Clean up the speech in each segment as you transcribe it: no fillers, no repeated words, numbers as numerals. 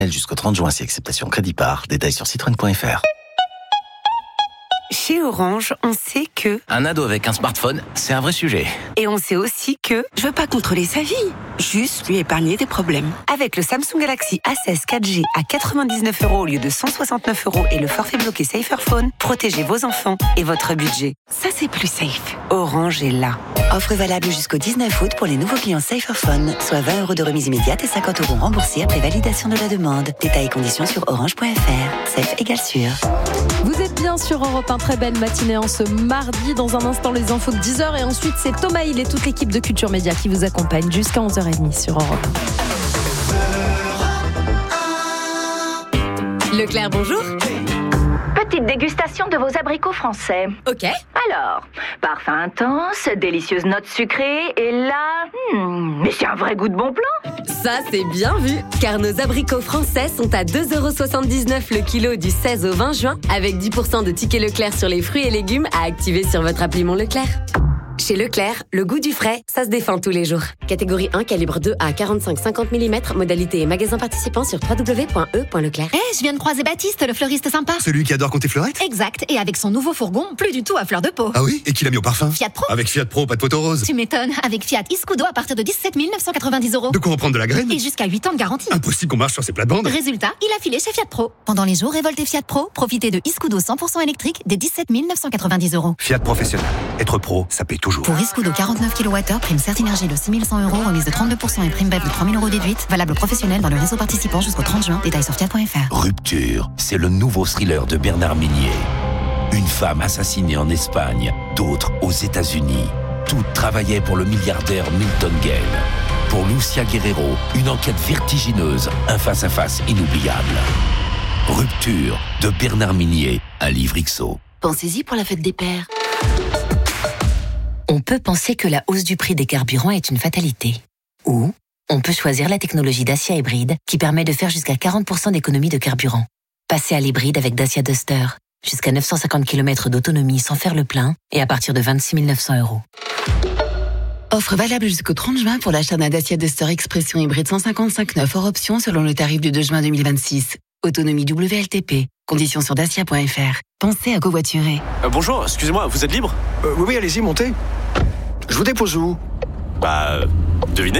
Jusqu'au 30 juin, si acceptation crédit par. Détails sur citroën.fr. Chez Orange, on sait que... Un ado avec un smartphone, c'est un vrai sujet. Et on sait aussi que... Je veux pas contrôler sa vie, juste lui épargner des problèmes. Avec le Samsung Galaxy A16 4G à 99 € au lieu de 169 € et le forfait bloqué Saferphone, protégez vos enfants et votre budget. Ça, c'est plus safe. Orange est là. Offre valable jusqu'au 19 août pour les nouveaux clients Saferphone, soit 20 € de remise immédiate et 50 € remboursés après validation de la demande. Détails et conditions sur orange.fr. Safe égale sûr. Vous êtes bien sur Europe 1, très belle matinée en ce mardi. Dans un instant, les infos de 10h et ensuite, c'est Thomas Hill et toute l'équipe de Culture Média qui vous accompagne jusqu'à 11h30 sur Europe 1. Leclerc, bonjour. Petite dégustation de vos abricots français. Ok. Alors, parfum intense, délicieuse note sucrée, et là... mais c'est un vrai goût de bon plan. Ça, c'est bien vu, car nos abricots français sont à 2,79 € le kilo du 16 au 20 juin, avec 10% de tickets Leclerc sur les fruits et légumes à activer sur votre appli Mon Leclerc. Chez Leclerc, le goût du frais, ça se défend tous les jours. Catégorie 1, calibre 2 à 45-50 mm, modalité et magasin participant sur www.e.leclerc. Je viens de croiser Baptiste, le fleuriste sympa. Celui qui adore compter fleurette ? Exact, et avec son nouveau fourgon, plus du tout à fleur de peau. Ah oui ? Et qui l'a mis au parfum ? Fiat Pro. Avec Fiat Pro, pas de poteau rose. Tu m'étonnes, avec Fiat Iscudo à partir de 17 990 €. De quoi reprendre de la graine ? Et jusqu'à 8 ans de garantie. Impossible qu'on marche sur ces plates-bandes. Résultat, il a filé chez Fiat Pro. Pendant les jours révoltés Fiat Pro, profitez de Iscudo 100% électrique dès 17 990 €. Fiat Professionnel. Être pro, ça paye toujours. Pour Iscudo 49 kWh, prime Certinergie de 6 100 €, remise de 32% et prime BEP de 3 000 € déduite. Valable professionnel dans le réseau participant jusqu'au 30 juin. Détails sur fiat.fr. Rupture, c'est le nouveau thriller de Bernard Minier. Une femme assassinée en Espagne, d'autres aux États-Unis. Toutes travaillaient pour le milliardaire Milton Gale. Pour Lucia Guerrero, une enquête vertigineuse, un face-à-face inoubliable. Rupture de Bernard Minier, un livre XO. Pensez-y pour la fête des pères. On peut penser que la hausse du prix des carburants est une fatalité. Ou on peut choisir la technologie Dacia Hybride qui permet de faire jusqu'à 40% d'économie de carburant. Passez à l'hybride avec Dacia Duster. Jusqu'à 950 km d'autonomie sans faire le plein et à partir de 26 900 €. Offre valable jusqu'au 30 juin pour l'achat d'un Dacia Duster Expression hybride 155/9 hors option selon le tarif du 2 juin 2026. Autonomie WLTP. Conditions sur dacia.fr. Pensez à covoiturer. Bonjour, excusez-moi, vous êtes libre ? Oui, allez-y, montez. Je vous dépose où ? Devinez ?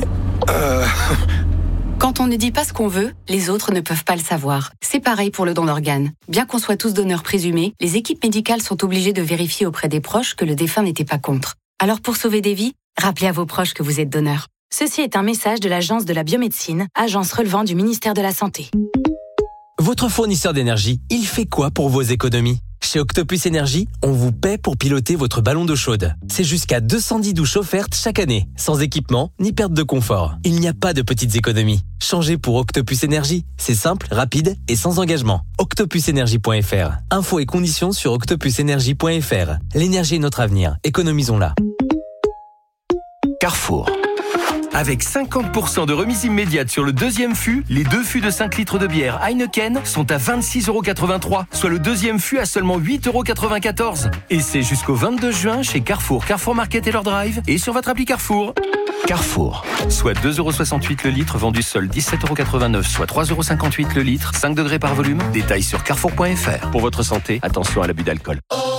Quand on ne dit pas ce qu'on veut, les autres ne peuvent pas le savoir. C'est pareil pour le don d'organes. Bien qu'on soit tous donneurs présumés, les équipes médicales sont obligées de vérifier auprès des proches que le défunt n'était pas contre. Alors pour sauver des vies, rappelez à vos proches que vous êtes donneur. Ceci est un message de l'Agence de la biomédecine, agence relevant du ministère de la Santé. Votre fournisseur d'énergie, il fait quoi pour vos économies ? Chez Octopus Énergie, on vous paie pour piloter votre ballon d'eau chaude. C'est jusqu'à 210 douches offertes chaque année, sans équipement ni perte de confort. Il n'y a pas de petites économies. Changez pour Octopus Énergie. C'est simple, rapide et sans engagement. octopusenergie.fr. Infos et conditions sur octopusenergie.fr. L'énergie est notre avenir. Économisons-la. Carrefour. Avec 50% de remise immédiate sur le deuxième fût, les 2 fûts de 5 litres de bière Heineken sont à 26,83 €, soit le deuxième fût à seulement 8,94 €. Et c'est jusqu'au 22 juin chez Carrefour, Carrefour Market et leur drive, et sur votre appli Carrefour. Carrefour, soit 2,68 € le litre, vendu seul 17,89 €, soit 3,58 € le litre, 5 degrés par volume. Détails sur carrefour.fr. Pour votre santé, attention à l'abus d'alcool.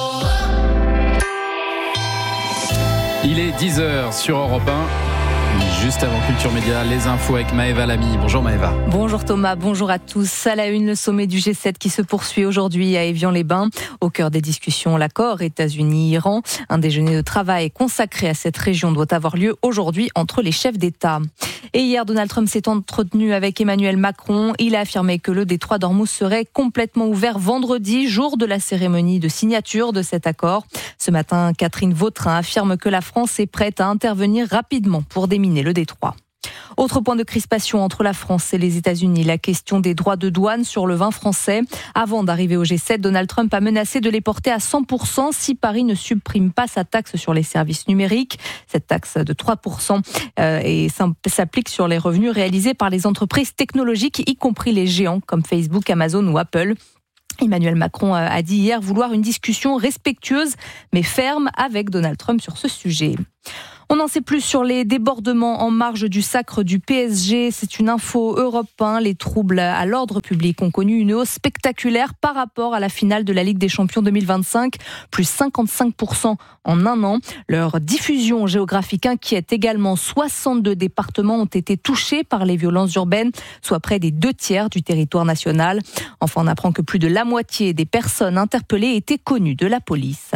Il est 10h sur Europe 1. Juste avant Culture Média, les infos avec Maëva Lamy. Bonjour Maëva. Bonjour Thomas, bonjour à tous. À la une, le sommet du G7 qui se poursuit aujourd'hui à Évian-les-Bains. Au cœur des discussions, l'accord États-Unis-Iran. Un déjeuner de travail consacré à cette région doit avoir lieu aujourd'hui entre les chefs d'État. Et hier, Donald Trump s'est entretenu avec Emmanuel Macron. Il a affirmé que le détroit d'Ormuz serait complètement ouvert vendredi, jour de la cérémonie de signature de cet accord. Ce matin, Catherine Vautrin affirme que la France est prête à intervenir rapidement pour déminer le détroit. Autre point de crispation entre la France et les États-Unis, la question des droits de douane sur le vin français. Avant d'arriver au G7, Donald Trump a menacé de les porter à 100% si Paris ne supprime pas sa taxe sur les services numériques. Cette taxe de 3% s'applique sur les revenus réalisés par les entreprises technologiques, y compris les géants comme Facebook, Amazon ou Apple. Emmanuel Macron a dit hier vouloir une discussion respectueuse mais ferme avec Donald Trump sur ce sujet. On n'en sait plus sur les débordements en marge du sacre du PSG. C'est une info Europe 1. Les troubles à l'ordre public ont connu une hausse spectaculaire par rapport à la finale de la Ligue des Champions 2025, plus 55% en un an. Leur diffusion géographique inquiète également. 62 départements ont été touchés par les violences urbaines, soit près des 2/3 du territoire national. Enfin, on apprend que plus de la moitié des personnes interpellées étaient connues de la police.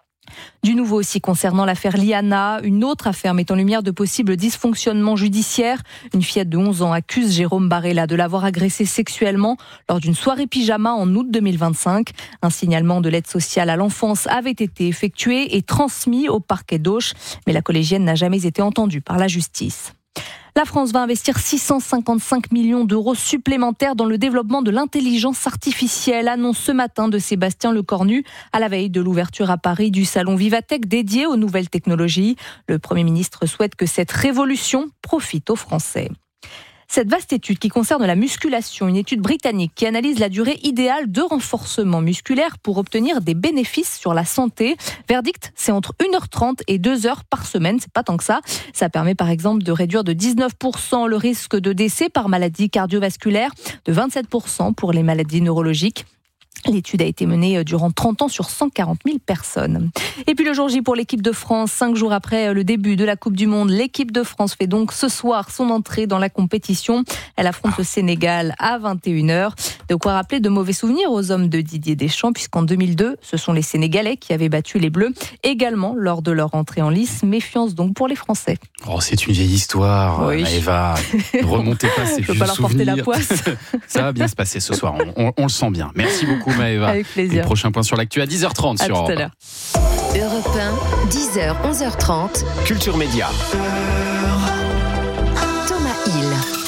Du nouveau aussi concernant l'affaire Liana, une autre affaire met en lumière de possibles dysfonctionnements judiciaires. Une fillette de 11 ans accuse Jérôme Barella de l'avoir agressée sexuellement lors d'une soirée pyjama en août 2025. Un signalement de l'aide sociale à l'enfance avait été effectué et transmis au parquet d'Auch, mais la collégienne n'a jamais été entendue par la justice. La France va investir 655 millions d'euros supplémentaires dans le développement de l'intelligence artificielle, annonce ce matin de Sébastien Lecornu à la veille de l'ouverture à Paris du salon Vivatech dédié aux nouvelles technologies. Le Premier ministre souhaite que cette révolution profite aux Français. Cette vaste étude qui concerne la musculation, une étude britannique qui analyse la durée idéale de renforcement musculaire pour obtenir des bénéfices sur la santé. Verdict, c'est entre 1h30 et 2h par semaine, c'est pas tant que ça. Ça permet par exemple de réduire de 19% le risque de décès par maladie cardiovasculaire, de 27% pour les maladies neurologiques. L'étude a été menée durant 30 ans sur 140 000 personnes. Et puis le jour J pour l'équipe de France, 5 jours après le début de la Coupe du Monde, l'équipe de France fait donc ce soir son entrée dans la compétition. Elle affronte le Sénégal à 21h. De quoi rappeler de mauvais souvenirs aux hommes de Didier Deschamps, puisqu'en 2002, ce sont les Sénégalais qui avaient battu les Bleus, également lors de leur entrée en lice. Méfiance donc pour les Français. Oh, c'est une vieille histoire, oui. Maëva. Ne remontez pas ces vieux souvenirs. Je peux pas leur porter la poisse. Ça va bien se passer ce soir, on le sent bien. Merci beaucoup Maëva. Avec plaisir. Et prochain point sur l'actu à 10h30 sur Europe 1. Europe 1, 10h, 11h30. Culture Média. Thomas Hill.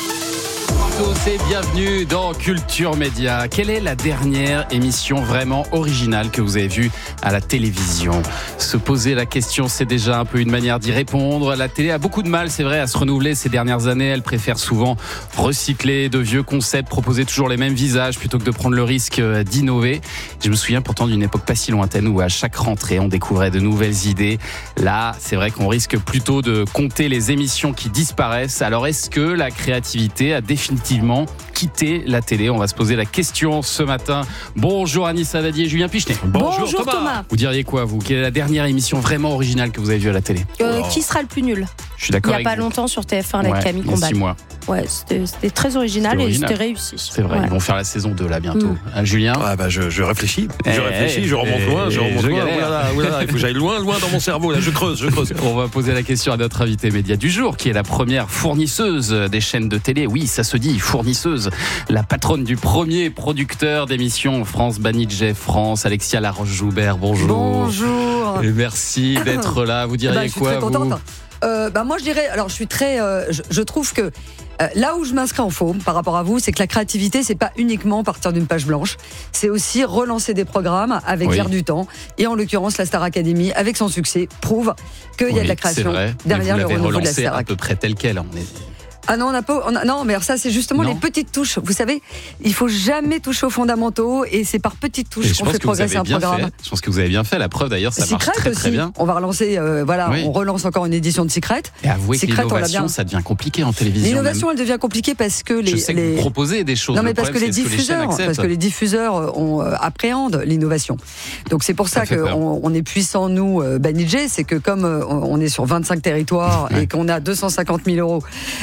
Tous et bienvenue dans Culture Média. Quelle est la dernière émission vraiment originale que vous avez vue à la télévision ? Se poser la question, c'est déjà un peu une manière d'y répondre. La télé a beaucoup de mal, c'est vrai, à se renouveler ces dernières années. Elle préfère souvent recycler de vieux concepts, proposer toujours les mêmes visages plutôt que de prendre le risque d'innover. Je me souviens pourtant d'une époque pas si lointaine où à chaque rentrée, on découvrait de nouvelles idées. Là, c'est vrai qu'on risque plutôt de compter les émissions qui disparaissent. Alors, est-ce que la créativité a définitivement quitter la télé? On va se poser la question ce matin. Bonjour Anissa Dadi et Julien Pichenet. Bonjour Thomas. Vous diriez quoi, vous? Quelle est la dernière émission vraiment originale que vous avez vue à la télé? Qui sera le plus nul? Je suis d'accord. Il n'y a pas longtemps sur TF1 avec Camille Combal. 6 mois. Ouais, c'était très original et c'était réussi. C'est vrai, ils vont faire la saison 2 là bientôt. Julien? Je réfléchis. Je remonte loin. Oulala, il faut que j'aille loin dans mon cerveau. Là, je creuse. On va poser la question à notre invité média du jour, qui est la première fournisseuse des chaînes de télé. Oui, ça se dit, fournisseuse. La patronne du premier producteur d'émissions France Banijay France, Alexia Laroche-Joubert. Bonjour. Bonjour. Et merci d'être là. Vous diriez quoi, vous? Moi, je dirais, alors je suis très, je trouve que là où je m'inscris en faux par rapport à vous, c'est que la créativité, c'est pas uniquement partir d'une page blanche, c'est aussi relancer des programmes avec l'air du temps. Et en l'occurrence, la Star Academy, avec son succès, prouve qu'il y a de la création derrière le renouveau de la Star Academy. À peu près tel quel. Ah non, non, mais alors ça, c'est justement les petites touches. Vous savez, il faut jamais toucher aux fondamentaux et c'est par petites touches qu'on fait progresser un programme. Je pense que vous avez bien fait. La preuve, d'ailleurs, ça marche très, très bien. On va relancer, on relance encore une édition de Secret. Et avouez que l'innovation, ça devient compliqué en télévision. L'innovation, elle devient compliquée parce que Je sais que vous proposez des choses. Non, mais parce que les diffuseurs appréhendent l'innovation. Donc c'est pour ça qu'on est puissant, nous, Banijay, c'est que comme on est sur 25 territoires et qu'on a 250 000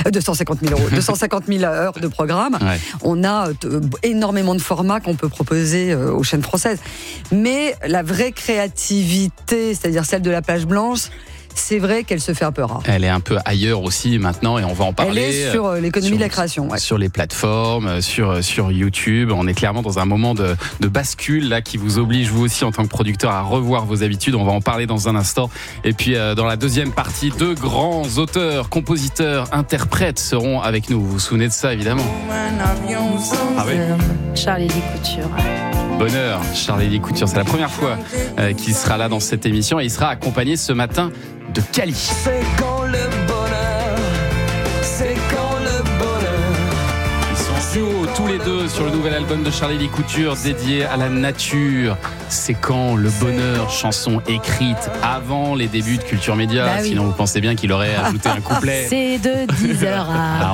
heures de programme. On a énormément de formats qu'on peut proposer aux chaînes françaises. Mais la vraie créativité, c'est-à-dire celle de la page blanche, c'est vrai qu'elle se fait un peu rare. Elle est un peu ailleurs aussi maintenant et on va en parler. Elle est sur l'économie de la création. Sur les plateformes, sur YouTube. On est clairement dans un moment de bascule là qui vous oblige vous aussi en tant que producteur à revoir vos habitudes. On va en parler dans un instant. Et puis dans la deuxième partie, 2 grands auteurs, compositeurs, interprètes seront avec nous. Vous vous souvenez de ça évidemment? Ah oui. Charlie Lee Couture. Bonheur, Charlie Lee Couture. C'est la première fois qu'il sera là dans cette émission et il sera accompagné ce matin de Kali. C'est quand le bonheur, c'est quand le bonheur. Ils sont duo tous les deux sur le nouvel album de Charlie Lee Couture dédié à la nature. C'est quand le bonheur, chanson écrite avant les débuts de Culture Média. Bah oui. Sinon vous pensez bien qu'il aurait ajouté un couplet. C'est de 10h à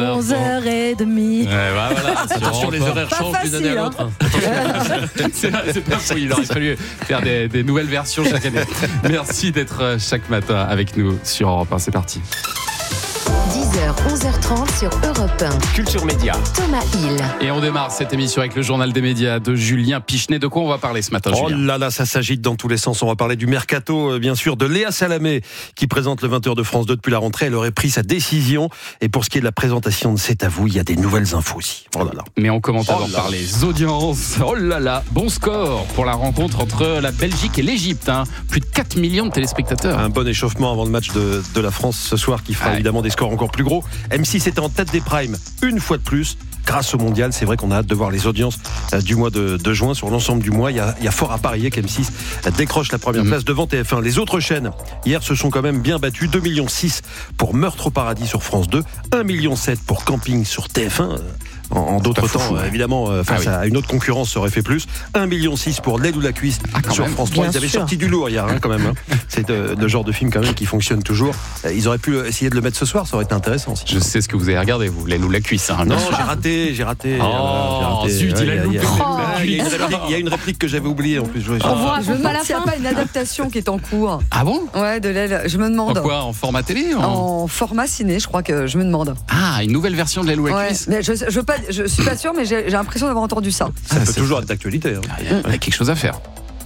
11h30. Voilà. Attention, les horaires changent d'une année à l'autre. C'est pas fou, il aurait fallu faire des nouvelles versions chaque année. Merci d'être chaque matin avec nous sur Europe 1. C'est parti. 10h, 11h30 sur Europe 1. Culture Média. Thomas Hill. Et on démarre cette émission avec le journal des médias de Julien Pichenet. De quoi on va parler ce matin, Oh Julien ? là, ça s'agite dans tous les sens. On va parler du mercato, bien sûr, de Léa Salamé, qui présente le 20h de France 2 depuis la rentrée. Elle aurait pris sa décision. Et pour ce qui est de la présentation de C'est à vous, il y a des nouvelles infos aussi. Oh là là. Mais on commence d'abord par les audiences. Oh là là, bon score pour la rencontre entre la Belgique et l'Égypte. Plus de 4 millions de téléspectateurs. Un bon échauffement avant le match de la France ce soir, qui fera évidemment des scores encore plus gros. M6 était en tête des primes une fois de plus grâce au mondial. C'est vrai qu'on a hâte de voir les audiences du mois de juin. Sur l'ensemble du mois, il y a fort à parier qu'M6 décroche la première place devant TF1. Les autres chaînes hier se sont quand même bien battues. 2,6 millions pour Meurtre au paradis sur France 2, 1,7 million pour Camping sur TF1. En d'autres temps, évidemment, face à une autre concurrence, ça aurait fait plus. 1,6 million pour L'aide ou la cuisse sur France 3. Ils avaient sorti du lourd hier, quand même. C'est le genre de film quand même qui fonctionne toujours. Ils auraient pu essayer de le mettre ce soir, ça aurait été intéressant aussi. Je sais ce que vous avez regardé, vous, L'aide ou la cuisse. Non, j'ai raté. Oh, zut, il a loupé. Il y a une réplique que j'avais oubliée en plus. Je me demande s'il n'y a pas une adaptation qui est en cours. Ah bon ? Ouais, de L'aile. Je me demande. En quoi ? En format télé ? En format ciné, je crois que je me demande. Ah, une nouvelle version de L'aide ou la cuisse ? Mais je suis pas sûre, mais j'ai l'impression d'avoir entendu ça. Ça peut toujours être d'actualité. Il y a quelque chose à faire.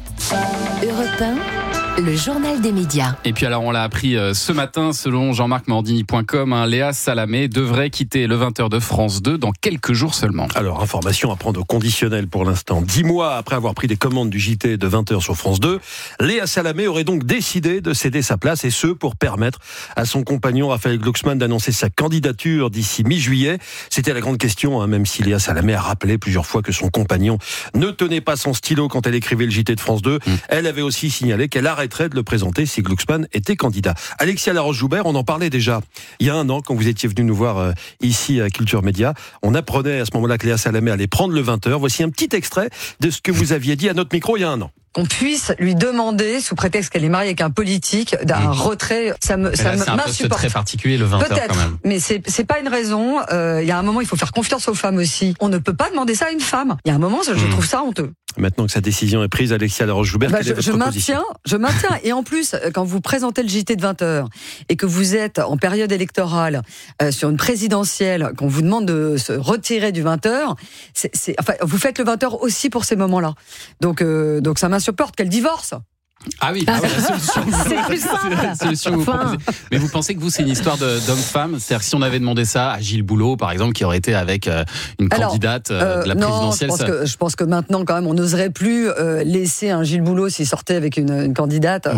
Europe 1, le journal des médias. Et puis alors on l'a appris ce matin, selon jean-marc-morandini.com, Léa Salamé devrait quitter le 20h de France 2 dans quelques jours seulement. Alors, information à prendre au conditionnel pour l'instant. 10 mois après avoir pris des commandes du JT de 20h sur France 2, Léa Salamé aurait donc décidé de céder sa place, et ce pour permettre à son compagnon Raphaël Glucksmann d'annoncer sa candidature d'ici mi-juillet. C'était la grande question, même si Léa Salamé a rappelé plusieurs fois que son compagnon ne tenait pas son stylo quand elle écrivait le JT de France 2. Elle avait aussi signalé qu'elle arrêterait de le présenter si Glucksmann était candidat. Alexia Laroche-Joubert, on en parlait déjà il y a un an quand vous étiez venu nous voir ici à Culture Média. On apprenait à ce moment-là que Léa Salamé allait prendre le 20h. Voici un petit extrait de ce que vous aviez dit à notre micro il y a un an. Qu'on puisse lui demander, sous prétexte qu'elle est mariée avec un politique, d'un retrait, ça c'est un poste très particulier, le 20h peut-être, quand même. Mais c'est pas une raison. Il y a un moment, il faut faire confiance aux femmes aussi. On ne peut pas demander ça à une femme. Il y a un moment, je trouve ça honteux. Maintenant que sa décision est prise, Alexia Laroche-Joubert, quelle est votre position ? Je maintiens. Et en plus, quand vous présentez le JT de 20h et que vous êtes en période électorale sur une présidentielle, qu'on vous demande de se retirer du 20h, enfin, vous faites le 20h aussi pour ces moments-là. Donc ça m'insupporte qu'elle divorce. Ah oui, la solution. C'est plus simple. La solution que vous proposez. Mais vous pensez que c'est une histoire d'homme-femme ? C'est-à-dire que si on avait demandé ça à Gilles Boulot, par exemple, qui aurait été avec une candidate de la présidentielle... Non, je pense que maintenant, quand même, on n'oserait plus laisser un Gilles Boulot s'il sortait avec une candidate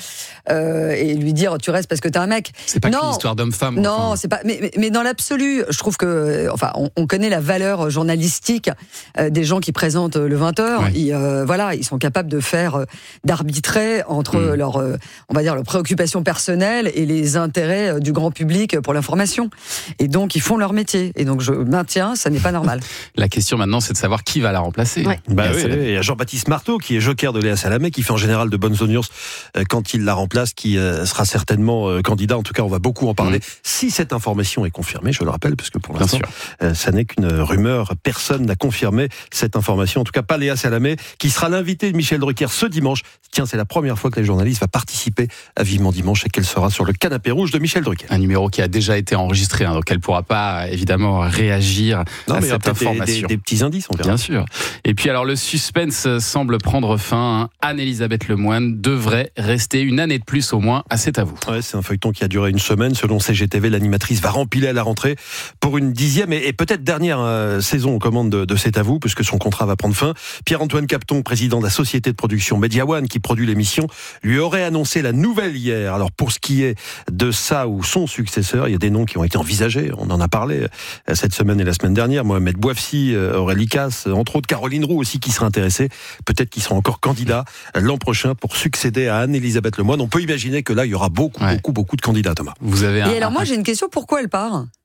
et lui dire « tu restes parce que t'es un mec ». C'est pas qu'une histoire d'homme-femme. Non, c'est pas. Mais dans l'absolu, je trouve que, on connaît la valeur journalistique des gens qui présentent le 20h. Ils sont capables de faire d'arbitrer entre leur préoccupation personnelle et les intérêts du grand public pour l'information. Et donc, ils font leur métier. Et donc, je maintiens, ça n'est pas normal. La question maintenant, c'est de savoir qui va la remplacer. Il y a Jean-Baptiste Marteau, qui est joker de Léa Salamé, qui fait en général de bonnes audiences quand il la remplace, qui sera certainement candidat. En tout cas, on va beaucoup en parler. Si cette information est confirmée, je le rappelle, parce que pour l'instant, ça n'est qu'une rumeur. Personne n'a confirmé cette information. En tout cas, pas Léa Salamé, qui sera l'invité de Michel Drucker ce dimanche. Tiens, c'est la première fois que les journalistes va participer à Vivement Dimanche et qu'elle sera sur le canapé rouge de Michel Drucker. Un numéro qui a déjà été enregistré, donc elle ne pourra pas évidemment réagir à cette information. Des petits indices, on verra. Bien sûr. Et puis alors le suspense semble prendre fin. Anne-Elisabeth Lemoine devrait rester une année de plus au moins à C'est à vous. Ouais, c'est un feuilleton qui a duré une semaine. Selon CGTV, l'animatrice va rempiler à la rentrée pour une 10e et peut-être dernière saison aux commandes de C'est à vous, puisque son contrat va prendre fin. Pierre-Antoine Capton, président de la société de production Media One, qui produit l'émission, lui aurait annoncé la nouvelle hier. Alors pour ce qui est de ça ou son successeur, il y a des noms qui ont été envisagés. On en a parlé cette semaine et la semaine dernière. Mohamed Bouafsi, Aurélie Casse, entre autres Caroline Roux aussi qui sera intéressée. Peut-être qu'ils seront encore candidats l'an prochain pour succéder à Anne-Elisabeth Lemoine. On peut imaginer que là, il y aura beaucoup de candidats, Thomas. Et alors moi, j'ai une question. Pourquoi elle part ?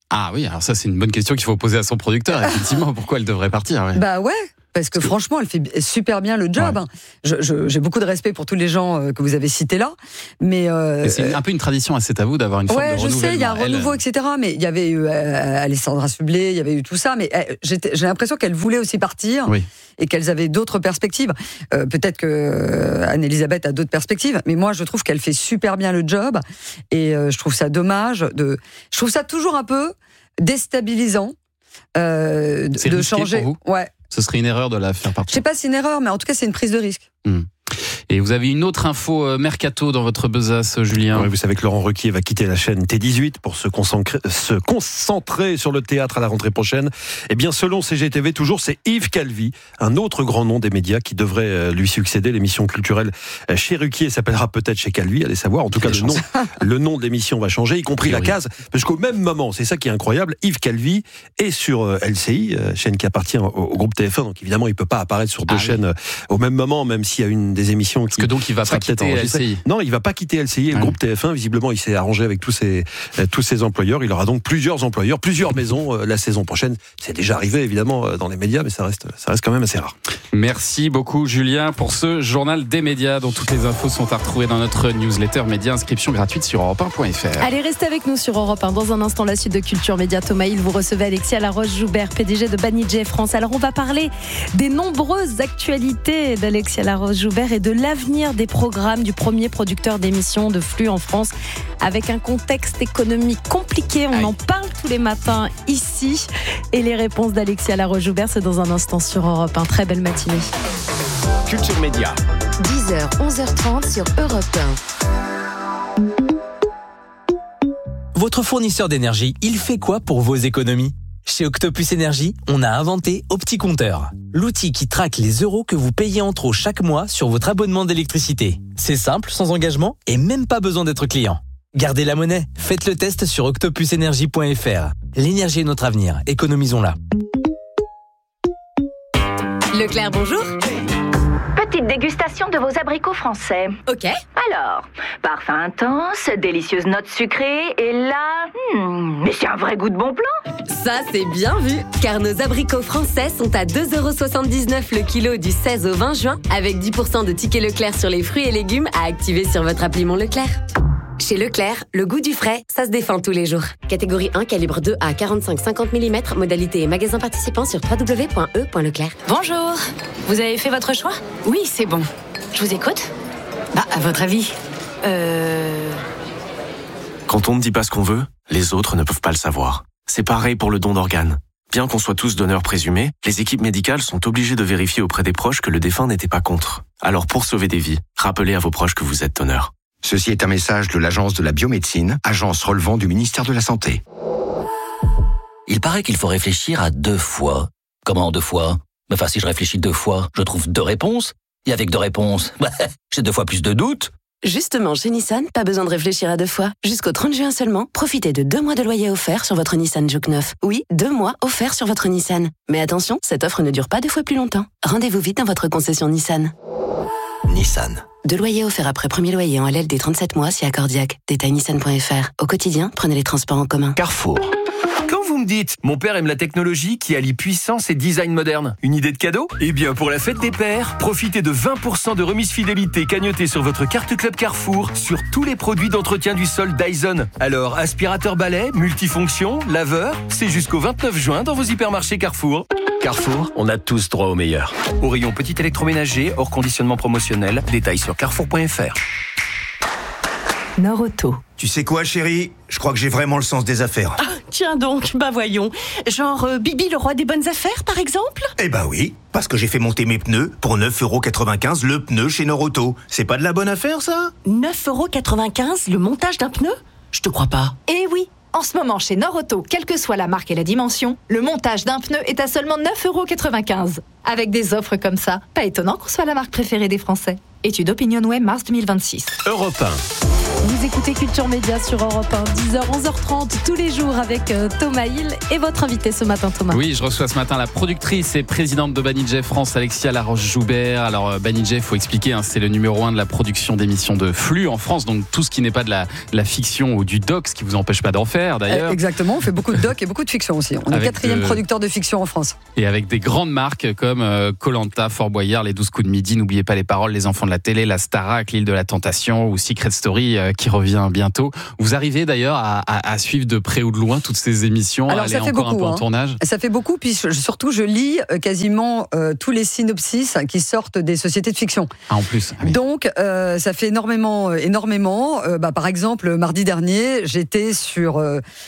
Ah oui, alors ça c'est une bonne question qu'il faut poser à son producteur, effectivement, pourquoi elle devrait partir. Ouais. Bah ouais. Parce que franchement, elle fait super bien le job. Ouais. J'ai beaucoup de respect pour tous les gens que vous avez cités là, mais c'est un peu une tradition assez à vous d'avoir une forme de renouvellement. Ouais, je sais, il y a un renouveau, etc. Mais il y avait eu Alessandra Sublet, il y avait eu tout ça, mais j'ai l'impression qu'elle voulait aussi partir et qu'elles avaient d'autres perspectives. Peut-être que Anne-Elisabeth a d'autres perspectives, mais moi je trouve qu'elle fait super bien le job et je trouve ça dommage. Je trouve ça toujours un peu déstabilisant de changer. Pour vous ? Ouais. Ce serait une erreur de la faire partir. Je sais pas si c'est une erreur, mais en tout cas, c'est une prise de risque. Et vous avez une autre info mercato dans votre besace, Julien. Oui, vous savez que Laurent Ruquier va quitter la chaîne T18 pour se concentrer sur le théâtre à la rentrée prochaine. Eh bien, selon CGTV, toujours, c'est Yves Calvi, un autre grand nom des médias qui devrait lui succéder. L'émission culturelle chez Ruquier s'appellera peut-être chez Calvi, allez savoir. En tout cas, le nom de l'émission va changer, y compris la case. Parce qu'au même moment, c'est ça qui est incroyable, Yves Calvi est sur LCI, chaîne qui appartient au groupe TF1. Donc évidemment, il peut pas apparaître sur deux chaînes au même moment, même s'il y a une des émissions parce que donc il va pas quitter LCI. Non, il va pas quitter LCI et le groupe TF1, visiblement, il s'est arrangé avec tous ses employeurs. Il aura donc plusieurs employeurs, plusieurs maisons la saison prochaine. C'est déjà arrivé, évidemment, dans les médias, mais ça reste quand même assez rare. Merci beaucoup, Julien, pour ce journal des médias dont toutes les infos sont à retrouver dans notre newsletter média. Inscription gratuite sur europe1.fr. Allez, restez avec nous sur Europe 1. Dans un instant, la suite de Culture Média. Thomas Hill, vous recevez Alexia Laroche-Joubert, PDG de Banijay France. Alors, on va parler des nombreuses actualités d'Alexia Laroche-Joubert et de l'avenir des programmes du premier producteur d'émissions de flux en France, avec un contexte économique compliqué. On en parle tous les matins ici. Et les réponses d'Alexia Laroche-Joubert, c'est dans un instant sur Europe 1. Très belle matinée. Culture Média. 10h, 11h30 sur Europe 1. Votre fournisseur d'énergie, il fait quoi pour vos économies ? Chez Octopus Énergie, on a inventé OptiCompteur, l'outil qui traque les euros que vous payez en trop chaque mois sur votre abonnement d'électricité. C'est simple, sans engagement et même pas besoin d'être client. Gardez la monnaie, faites le test sur octopusenergie.fr. L'énergie est notre avenir, économisons-la. Leclerc, bonjour. Petite dégustation de vos abricots français. Ok. Alors, parfum intense, délicieuse note sucrée, et là... mais c'est un vrai goût de bon plan. Ça, c'est bien vu, car nos abricots français sont à 2,79€ le kilo du 16 au 20 juin, avec 10% de tickets Leclerc sur les fruits et légumes à activer sur votre appli Mon Leclerc. Chez Leclerc, le goût du frais, ça se défend tous les jours. Catégorie 1, calibre 2 à 45-50 mm, modalité et magasin participant sur www.e.leclerc. Bonjour, vous avez fait votre choix ? Oui, c'est bon. Je vous écoute ? À votre avis Quand on ne dit pas ce qu'on veut, les autres ne peuvent pas le savoir. C'est pareil pour le don d'organes. Bien qu'on soit tous donneurs présumés, les équipes médicales sont obligées de vérifier auprès des proches que le défunt n'était pas contre. Alors pour sauver des vies, rappelez à vos proches que vous êtes donneur. Ceci est un message de l'Agence de la biomédecine, agence relevant du ministère de la Santé. Il paraît qu'il faut réfléchir à 2 fois. Comment 2 fois ? Enfin, si je réfléchis 2 fois, je trouve 2 réponses. Et avec 2 réponses, j'ai 2 fois plus de doutes. Justement, chez Nissan, pas besoin de réfléchir à 2 fois. Jusqu'au 30 juin seulement, profitez de 2 mois de loyer offert sur votre Nissan Juke 9. Oui, 2 mois offerts sur votre Nissan. Mais attention, cette offre ne dure pas 2 fois plus longtemps. Rendez-vous vite dans votre concession Nissan. Nissan. 2 loyers offerts après premier loyer en LLD 37 mois si accordiaque. Détail nissan.fr. Au quotidien, prenez les transports en commun. Carrefour. Quand vous me dites « Mon père aime la technologie qui allie puissance et design moderne », une idée de cadeau ? Eh bien, pour la fête des pères, profitez de 20% de remise fidélité cagnotée sur votre carte Club Carrefour sur tous les produits d'entretien du sol Dyson. Alors, aspirateur balai, multifonction, laveur, c'est jusqu'au 29 juin dans vos hypermarchés Carrefour. Carrefour, on a tous droit au meilleur. Au rayon petit électroménager, hors conditionnement promotionnel, détails sur carrefour.fr. Nord-Auto. Tu sais quoi, chérie ? Je crois que j'ai vraiment le sens des affaires. Ah, tiens donc, voyons. Genre Bibi, le roi des bonnes affaires, par exemple ? Eh oui, parce que j'ai fait monter mes pneus pour 9,95€ le pneu chez Nord-Auto. C'est pas de la bonne affaire, ça ? 9,95€ le montage d'un pneu ? Je te crois pas. Eh oui, en ce moment, chez Nord-Auto, quelle que soit la marque et la dimension, le montage d'un pneu est à seulement 9,95€. Avec des offres comme ça, pas étonnant qu'on soit la marque préférée des Français. Étude OpinionWay, mars 2026. Europe 1. Vous écoutez Culture Média sur Europe 1, 10h, 11h30 tous les jours avec Thomas Hill et votre invité ce matin, Thomas. Oui, je reçois ce matin la productrice et présidente de Banijay France, Alexia Laroche-Joubert. Alors Banijay, il faut expliquer, c'est le numéro 1 de la production d'émissions de flux en France, donc tout ce qui n'est pas de la fiction ou du doc, ce qui vous empêche pas d'en faire d'ailleurs. Exactement, on fait beaucoup de doc et beaucoup de fiction aussi. On est 4e producteur de fiction en France. Et avec des grandes marques comme Koh-Lanta, Fort Boyard, Les 12 coups de midi, N'oubliez pas les paroles, Les enfants de la télé, La Starac, L'île de la tentation ou Secret Story qui revient bientôt. Vous arrivez d'ailleurs à suivre de près ou de loin toutes ces émissions, à aller encore beaucoup, un peu en tournage? Ça fait beaucoup, puis surtout je lis quasiment tous les synopsis qui sortent des sociétés de fiction. En plus. Oui. Donc ça fait énormément. Par exemple, mardi dernier, j'étais sur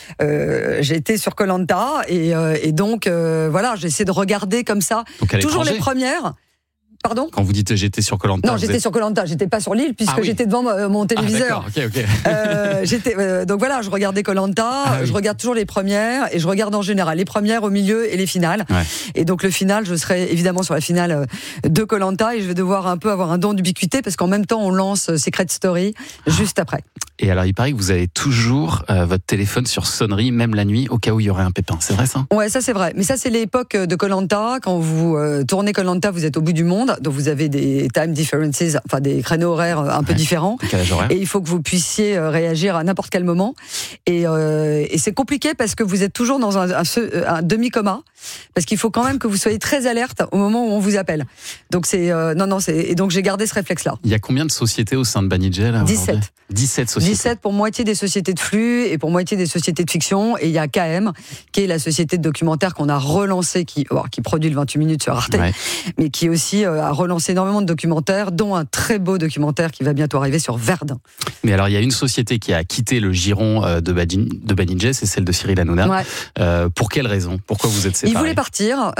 Koh-Lanta et donc voilà, j'essaie de regarder comme ça toujours les premières. Pardon ? Quand vous dites j'étais sur Koh-Lanta. Non, j'étais sur Koh-Lanta, j'étais pas sur l'île puisque j'étais devant mon téléviseur. D'accord, ok. Donc voilà, je regardais Koh-Lanta, je regarde toujours les premières et je regarde en général les premières, au milieu et les finales. Ouais. Et donc le final, je serai évidemment sur la finale de Koh-Lanta et je vais devoir un peu avoir un don d'ubiquité parce qu'en même temps on lance Secret Story juste après. Et alors il paraît que vous avez toujours votre téléphone sur sonnerie, même la nuit, au cas où il y aurait un pépin. C'est vrai ça ? Ouais, ça c'est vrai. Mais ça c'est l'époque de Koh-Lanta. Quand vous tournez Koh-Lanta, vous êtes au bout du monde. Donc vous avez des time differences, enfin des créneaux horaires un peu différents. Et il faut que vous puissiez réagir à n'importe quel moment. Et c'est compliqué parce que vous êtes toujours dans un demi-coma. Parce qu'il faut quand même que vous soyez très alerte au moment où on vous appelle. Donc et donc j'ai gardé ce réflexe-là. Il y a combien de sociétés au sein de Banijay là, 17. 17 sociétés. 17 pour moitié des sociétés de flux et pour moitié des sociétés de fiction. Et il y a KM, qui est la société de documentaire qu'on a relancée, qui produit le 28 minutes sur Arte, mais qui aussi a relancé énormément de documentaires, dont un très beau documentaire qui va bientôt arriver sur Verdun. Mais alors, il y a une société qui a quitté le giron de Banijay, c'est celle de Cyril Hanouna. Ouais. Pour quelle raison ? Pourquoi vous êtes séparés ? Il voulait partir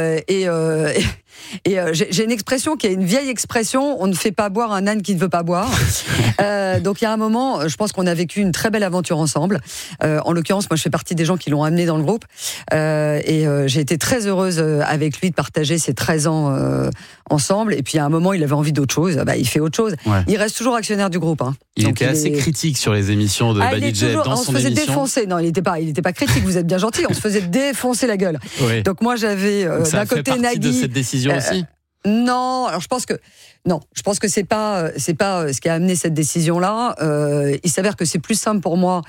j'ai une expression qui est une vieille expression, on ne fait pas boire un âne qui ne veut pas boire. Donc il y a un moment, je pense qu'on a vécu une très belle aventure ensemble. En l'occurrence, moi je fais partie des gens qui l'ont amené dans le groupe. J'ai été très heureuse avec lui de partager ces 13 ans ensemble. Et puis à un moment, il avait envie d'autre chose. Il fait autre chose. Ouais. Il reste toujours actionnaire du groupe. Hein. Il était assez critique sur les émissions de Banijay dans son émission. On se faisait défoncer. Non, il n'était pas critique, vous êtes bien gentil. On se faisait défoncer la gueule. Oui. Donc moi j'avais d'un côté Nagui. De cette décision aussi. Non, alors je pense que c'est pas ce qui a amené cette décision-là. Il s'avère que c'est plus simple pour moi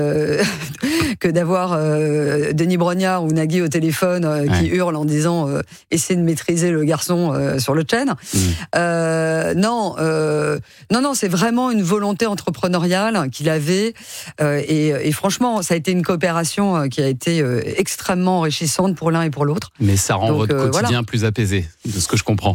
que d'avoir Denis Brognard ou Nagui au téléphone qui hurle en disant essaie de maîtriser le garçon sur le chaîne. Non, c'est vraiment une volonté entrepreneuriale qu'il avait et franchement, ça a été une coopération qui a été extrêmement enrichissante pour l'un et pour l'autre. Mais ça rend votre quotidien plus apaisé, de ce que je comprends.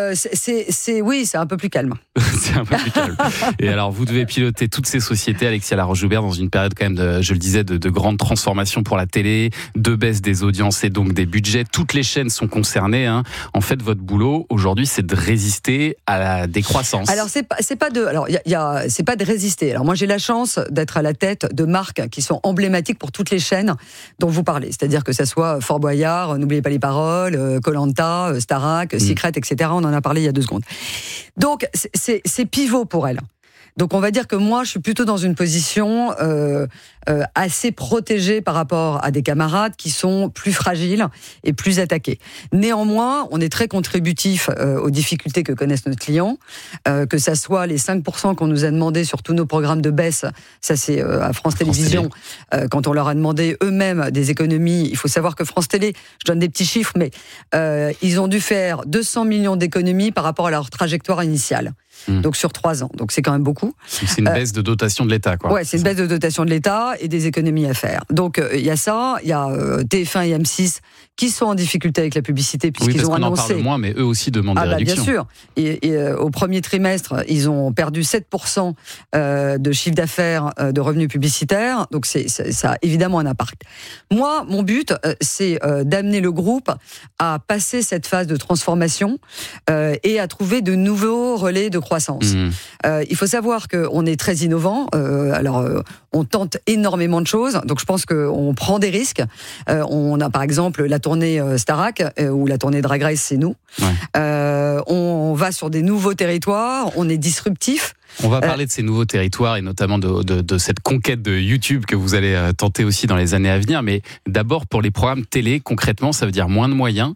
Oui, c'est un peu plus calme. C'est un peu plus calme. Et alors, vous devez piloter toutes ces sociétés, Alexia Laroche-Joubert, dans une période quand même, je le disais, de grandes transformations pour la télé, de baisse des audiences et donc des budgets. Toutes les chaînes sont concernées. Hein. En fait, votre boulot aujourd'hui, c'est de résister à la décroissance. Alors, c'est pas de résister. Alors, moi, j'ai la chance d'être à la tête de marques qui sont emblématiques pour toutes les chaînes dont vous parlez. C'est-à-dire que ça soit Fort Boyard, N'oubliez pas les paroles, Koh-Lanta, Starac, Secret, etc. On en a parlé il y a 2 secondes. Donc, c'est pivot pour elle. Donc, on va dire que moi, je suis plutôt dans une position assez protégée par rapport à des camarades qui sont plus fragiles et plus attaqués. Néanmoins, on est très contributif aux difficultés que connaissent nos clients, que ça soit les 5% qu'on nous a demandé sur tous nos programmes de baisse, ça c'est à France Télévisions, quand on leur a demandé eux-mêmes des économies. Il faut savoir que France Télé, je donne des petits chiffres, mais ils ont dû faire 200 millions d'économies par rapport à leur trajectoire initiale. Donc sur 3 ans, donc c'est quand même beaucoup. C'est une baisse de dotation de l'État, quoi. Ouais, c'est une baisse de dotation de l'État et des économies à faire. Donc il y a ça, il y a TF1 et M6 qui sont en difficulté avec la publicité puisqu'ils ont annoncé. En parle moins, mais eux aussi demandent des réductions. Bien sûr. Et au premier trimestre, ils ont perdu 7% de chiffre d'affaires de revenus publicitaires. Donc ça a évidemment un impact. Moi, mon but, c'est d'amener le groupe à passer cette phase de transformation et à trouver de nouveaux relais de croissance. Il faut savoir qu'on est très innovant. On tente énormément de choses. Donc je pense qu'on prend des risques. On a par exemple la tournée Starac ou la tournée Drag Race, c'est nous. Ouais. On va sur des nouveaux territoires. On est disruptif. On va parler de ces nouveaux territoires et notamment de cette conquête de YouTube que vous allez tenter aussi dans les années à venir. Mais d'abord, pour les programmes télé, concrètement, ça veut dire moins de moyens.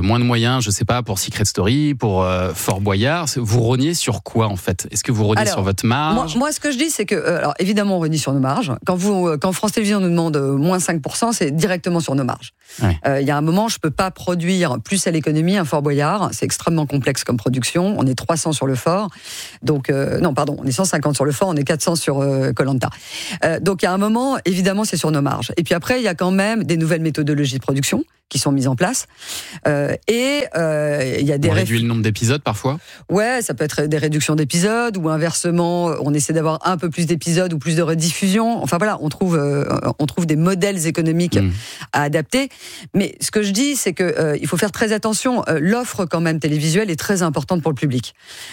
Je sais pas, pour Secret Story, pour Fort Boyard. Vous rognez sur quoi, en fait? Est-ce que vous rognez sur votre marge? Moi, ce que je dis, c'est que, alors évidemment, on rogne sur nos marges. Quand France Télévisions nous demande moins 5%, c'est directement sur nos marges. Il y a un moment, je peux pas produire plus à l'économie un Fort Boyard. C'est extrêmement complexe comme production. On est 300 sur le Fort. Donc, on est 150 sur le Fort, on est 400 sur Koh-Lanta. Donc, il y a un moment, évidemment, c'est sur nos marges. Et puis après, il y a quand même des nouvelles méthodologies de production qui sont mises en place. Il y a des... On réduit le nombre d'épisodes parfois? Ouais, ça peut être des réductions d'épisodes, ou inversement, on essaie d'avoir un peu plus d'épisodes ou plus de rediffusions. Enfin voilà, on trouve des modèles économiques à adapter. Mais ce que je dis, c'est que il faut faire très attention. L'offre quand même télévisuelle est très importante pour le public.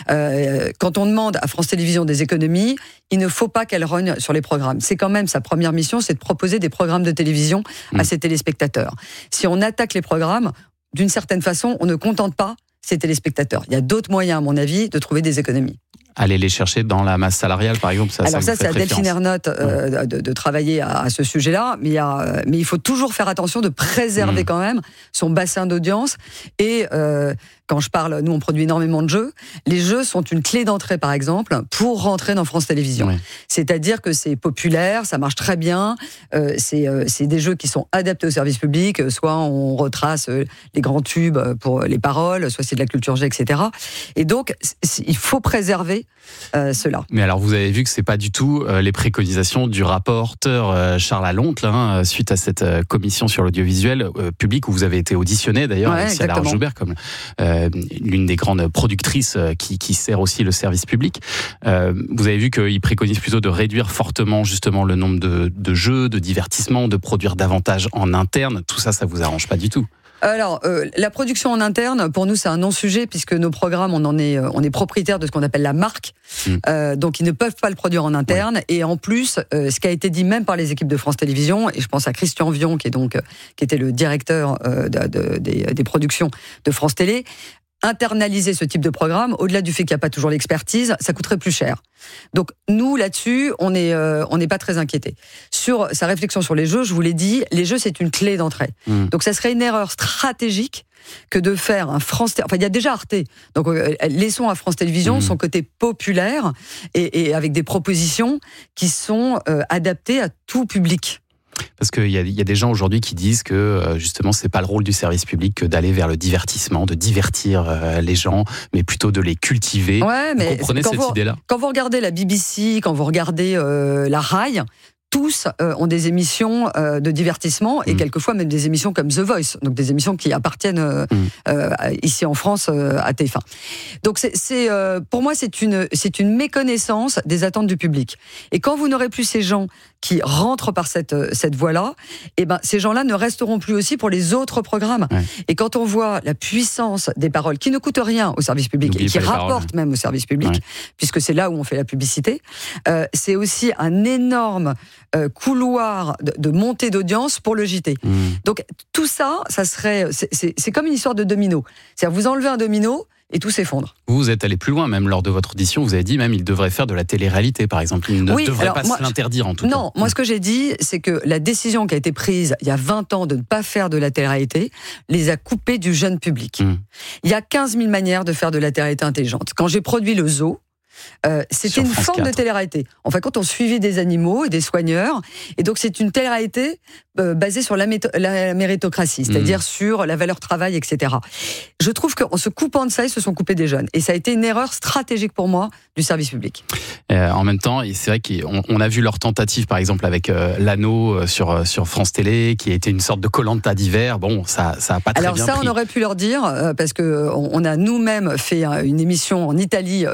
Quand on demande à France Télévisions des économies, il ne faut pas qu'elle rogne sur les programmes. C'est quand même sa première mission, c'est de proposer des programmes de télévision à ses téléspectateurs. Si on attaque les programmes, d'une certaine façon, on ne contente pas ses téléspectateurs. Il y a d'autres moyens, à mon avis, de trouver des économies. Aller les chercher dans la masse salariale, par exemple. Alors ça c'est à Delphine Ernotte de travailler à ce sujet-là, mais il faut toujours faire attention de préserver quand même son bassin d'audience. Et quand je parle, nous on produit énormément de jeux. Les jeux sont une clé d'entrée, par exemple, pour rentrer dans France Télévisions. C'est-à-dire que c'est populaire, ça marche très bien. C'est des jeux qui sont adaptés au service public. Soit on retrace les grands tubes pour les paroles, soit c'est de la culture G, etc. Et donc il faut préserver cela. Mais alors vous avez vu que c'est pas du tout les préconisations du rapporteur Charles Alontle suite à cette commission sur l'audiovisuel public où vous avez été auditionné d'ailleurs avec Ciala Joubert comme l'une des grandes productrices qui sert aussi le service public. Vous avez vu qu'il préconise plutôt de réduire fortement justement le nombre de jeux, de divertissements, de produire davantage en interne. Tout ça, ça vous arrange pas du tout? Alors, la production en interne, pour nous, c'est un non-sujet puisque nos programmes, on est propriétaire de ce qu'on appelle la marque. Donc, ils ne peuvent pas le produire en interne. Et en plus, ce qui a été dit même par les équipes de France Télévisions, et je pense à Christian Vion, qui était le directeur des productions de France Télé, internaliser ce type de programme, au-delà du fait qu'il n'y a pas toujours l'expertise, ça coûterait plus cher. Donc nous, là-dessus, on n'est pas très inquiétés. Sur sa réflexion sur les jeux, je vous l'ai dit, les jeux, c'est une clé d'entrée. Donc ça serait une erreur stratégique que de faire un France... Enfin, il y a déjà Arte. Donc laissons à France Télévisions son côté populaire et avec des propositions qui sont adaptées à tout public. Parce qu'il y a des gens aujourd'hui qui disent que justement c'est pas le rôle du service public que d'aller vers le divertissement, de divertir les gens, mais plutôt de les cultiver. Ouais, mais vous comprenez cette idée-là? Quand vous regardez la BBC, quand vous regardez la RAI, tous ont des émissions de divertissement et quelquefois même des émissions comme The Voice, donc des émissions qui appartiennent ici en France à TF1. Donc pour moi c'est une méconnaissance des attentes du public. Et quand vous n'aurez plus ces gens qui rentrent par cette voie-là, et ben ces gens-là ne resteront plus aussi pour les autres programmes. Et quand on voit la puissance des paroles qui ne coûtent rien au service public et qui rapportent même au service public, puisque c'est là où on fait la publicité, c'est aussi un énorme couloir de montée d'audience pour le JT. Donc tout ça, c'est comme une histoire de domino. C'est-à-dire vous enlevez un domino et tout s'effondre. Vous êtes allé plus loin, même lors de votre audition, vous avez dit même il devrait faire de la télé-réalité, par exemple. Il ne devrait pas se l'interdire, en tout cas. Non, moi ce que j'ai dit, c'est que la décision qui a été prise il y a 20 ans de ne pas faire de la télé-réalité les a coupés du jeune public. Il y a 15 000 manières de faire de la télé-réalité intelligente. Quand j'ai produit le Zoo, c'était une forme de télé-réalité. En fait, quand on suivait des animaux et des soigneurs, et donc c'est une télé-réalité basée sur la méritocratie, c'est-à-dire sur la valeur travail, etc. Je trouve qu'en se coupant de ça, ils se sont coupés des jeunes. Et ça a été une erreur stratégique pour moi du service public. En même temps, c'est vrai qu'on a vu leur tentative, par exemple, avec l'anneau sur France Télé, qui a été une sorte de Koh-Lanta d'hiver. Bon, ça a pas très bien pris. Alors ça, on aurait pu leur dire, parce qu'on a nous-mêmes fait une émission en Italie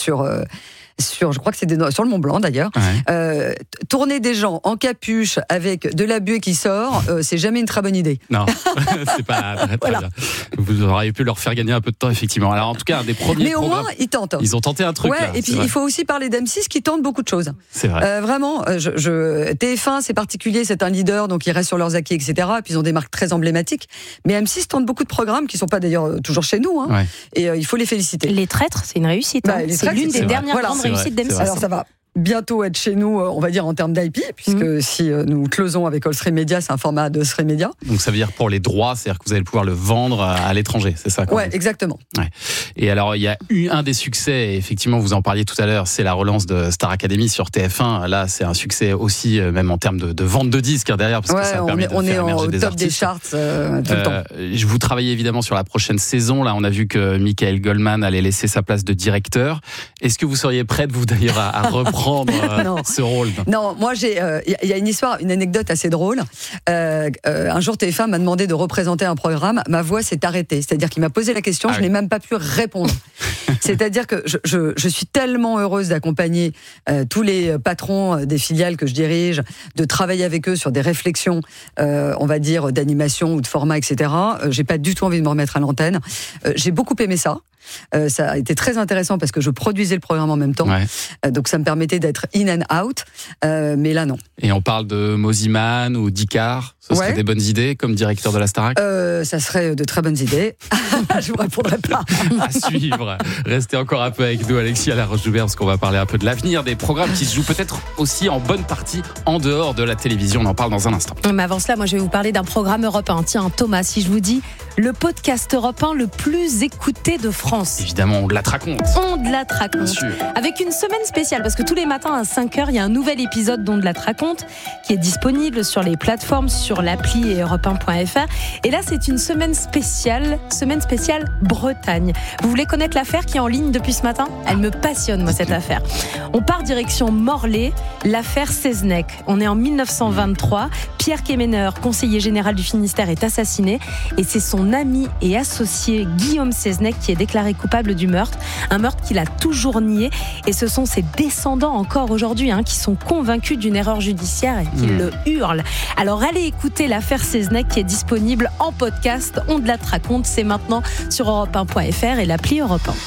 je crois que c'est sur le Mont Blanc d'ailleurs. Tourner des gens en capuche avec de la buée qui sort, c'est jamais une très bonne idée. Non, c'est pas très bien. Vous auriez pu leur faire gagner un peu de temps, effectivement. Alors en tout cas, un des premiers mais au moins, ils tentent. Ils ont tenté un truc. Ouais, là, et puis il faut aussi parler d'M6 qui tente beaucoup de choses. C'est vrai. Vraiment, TF1, c'est particulier, c'est un leader, donc ils restent sur leurs acquis, etc. Puis ils ont des marques très emblématiques. Mais M6 tente beaucoup de programmes qui sont pas d'ailleurs toujours chez nous. Et il faut les féliciter. Les Traîtres, c'est une réussite. Les c'est l'une des dernières grandes réussite d'M6. Alors ça va bientôt être chez nous, on va dire en termes d'IP, puisque si nous closons avec Allstream Media, c'est un format de Stream Media. Donc ça veut dire pour les droits, c'est-à-dire que vous allez pouvoir le vendre à l'étranger, c'est ça? Ouais, exactement. Ouais. Et alors il y a eu un des succès, et effectivement vous en parliez tout à l'heure, c'est la relance de Star Academy sur TF1. Là c'est un succès aussi, même en termes de vente de disques derrière, parce que ça permet de faire émerger des artistes. On est au top des charts tout le temps. Vous travaillez évidemment sur la prochaine saison. Là on a vu que Michael Goldman allait laisser sa place de directeur. Est-ce que vous seriez prête, vous d'ailleurs, à reprendre ce rôle? Non, moi il y a une anecdote assez drôle. Un jour TF1 m'a demandé de représenter un programme, ma voix s'est arrêtée, c'est-à-dire qu'il m'a posé la question, je n'ai même pas pu répondre. C'est-à-dire que je suis tellement heureuse d'accompagner tous les patrons des filiales que je dirige, de travailler avec eux sur des réflexions, on va dire d'animation ou de format, etc. J'ai pas du tout envie de me remettre à l'antenne. J'ai beaucoup aimé ça. Ça a été très intéressant parce que je produisais le programme en même temps, donc ça me permettait d'être in and out, mais là non. Et on parle de Moziman ou Dicard, ce serait des bonnes idées comme directeur de la Starac? Ça serait de très bonnes idées. Je vous répondrai pas. À suivre. Restez encore un peu avec nous, Alexis Laroche-Joubert, parce qu'on va parler un peu de l'avenir des programmes qui se jouent peut-être aussi en bonne partie en dehors de la télévision. On en parle dans un instant. Mais avant cela, moi je vais vous parler d'un programme Europe 1. Tiens Thomas, si je vous dis le podcast Europe 1 le plus écouté de France. Évidemment, on de la raconte. On de la raconte. Avec une semaine spéciale, parce que tous les matins à 5h, il y a un nouvel épisode d'On de la raconte qui est disponible sur les plateformes, sur l'appli et europe1.fr. Et là, c'est une semaine spéciale Bretagne. Vous voulez connaître l'affaire qui est en ligne depuis ce matin? Elle me passionne, moi, cette affaire. On part direction Morlaix, l'affaire Seznec. On est en 1923. Pierre Quéméner, conseiller général du Finistère, est assassiné. Et c'est son ami et associé Guillaume Seznec qui est déclaré coupable du meurtre. Un meurtre qu'il a toujours nié. Et ce sont ses descendants encore aujourd'hui qui sont convaincus d'une erreur judiciaire et qui le hurlent. Alors allez écouter l'affaire Seznec qui est disponible en podcast. On de la raconte, c'est maintenant sur europe1.fr et l'appli Europe 1.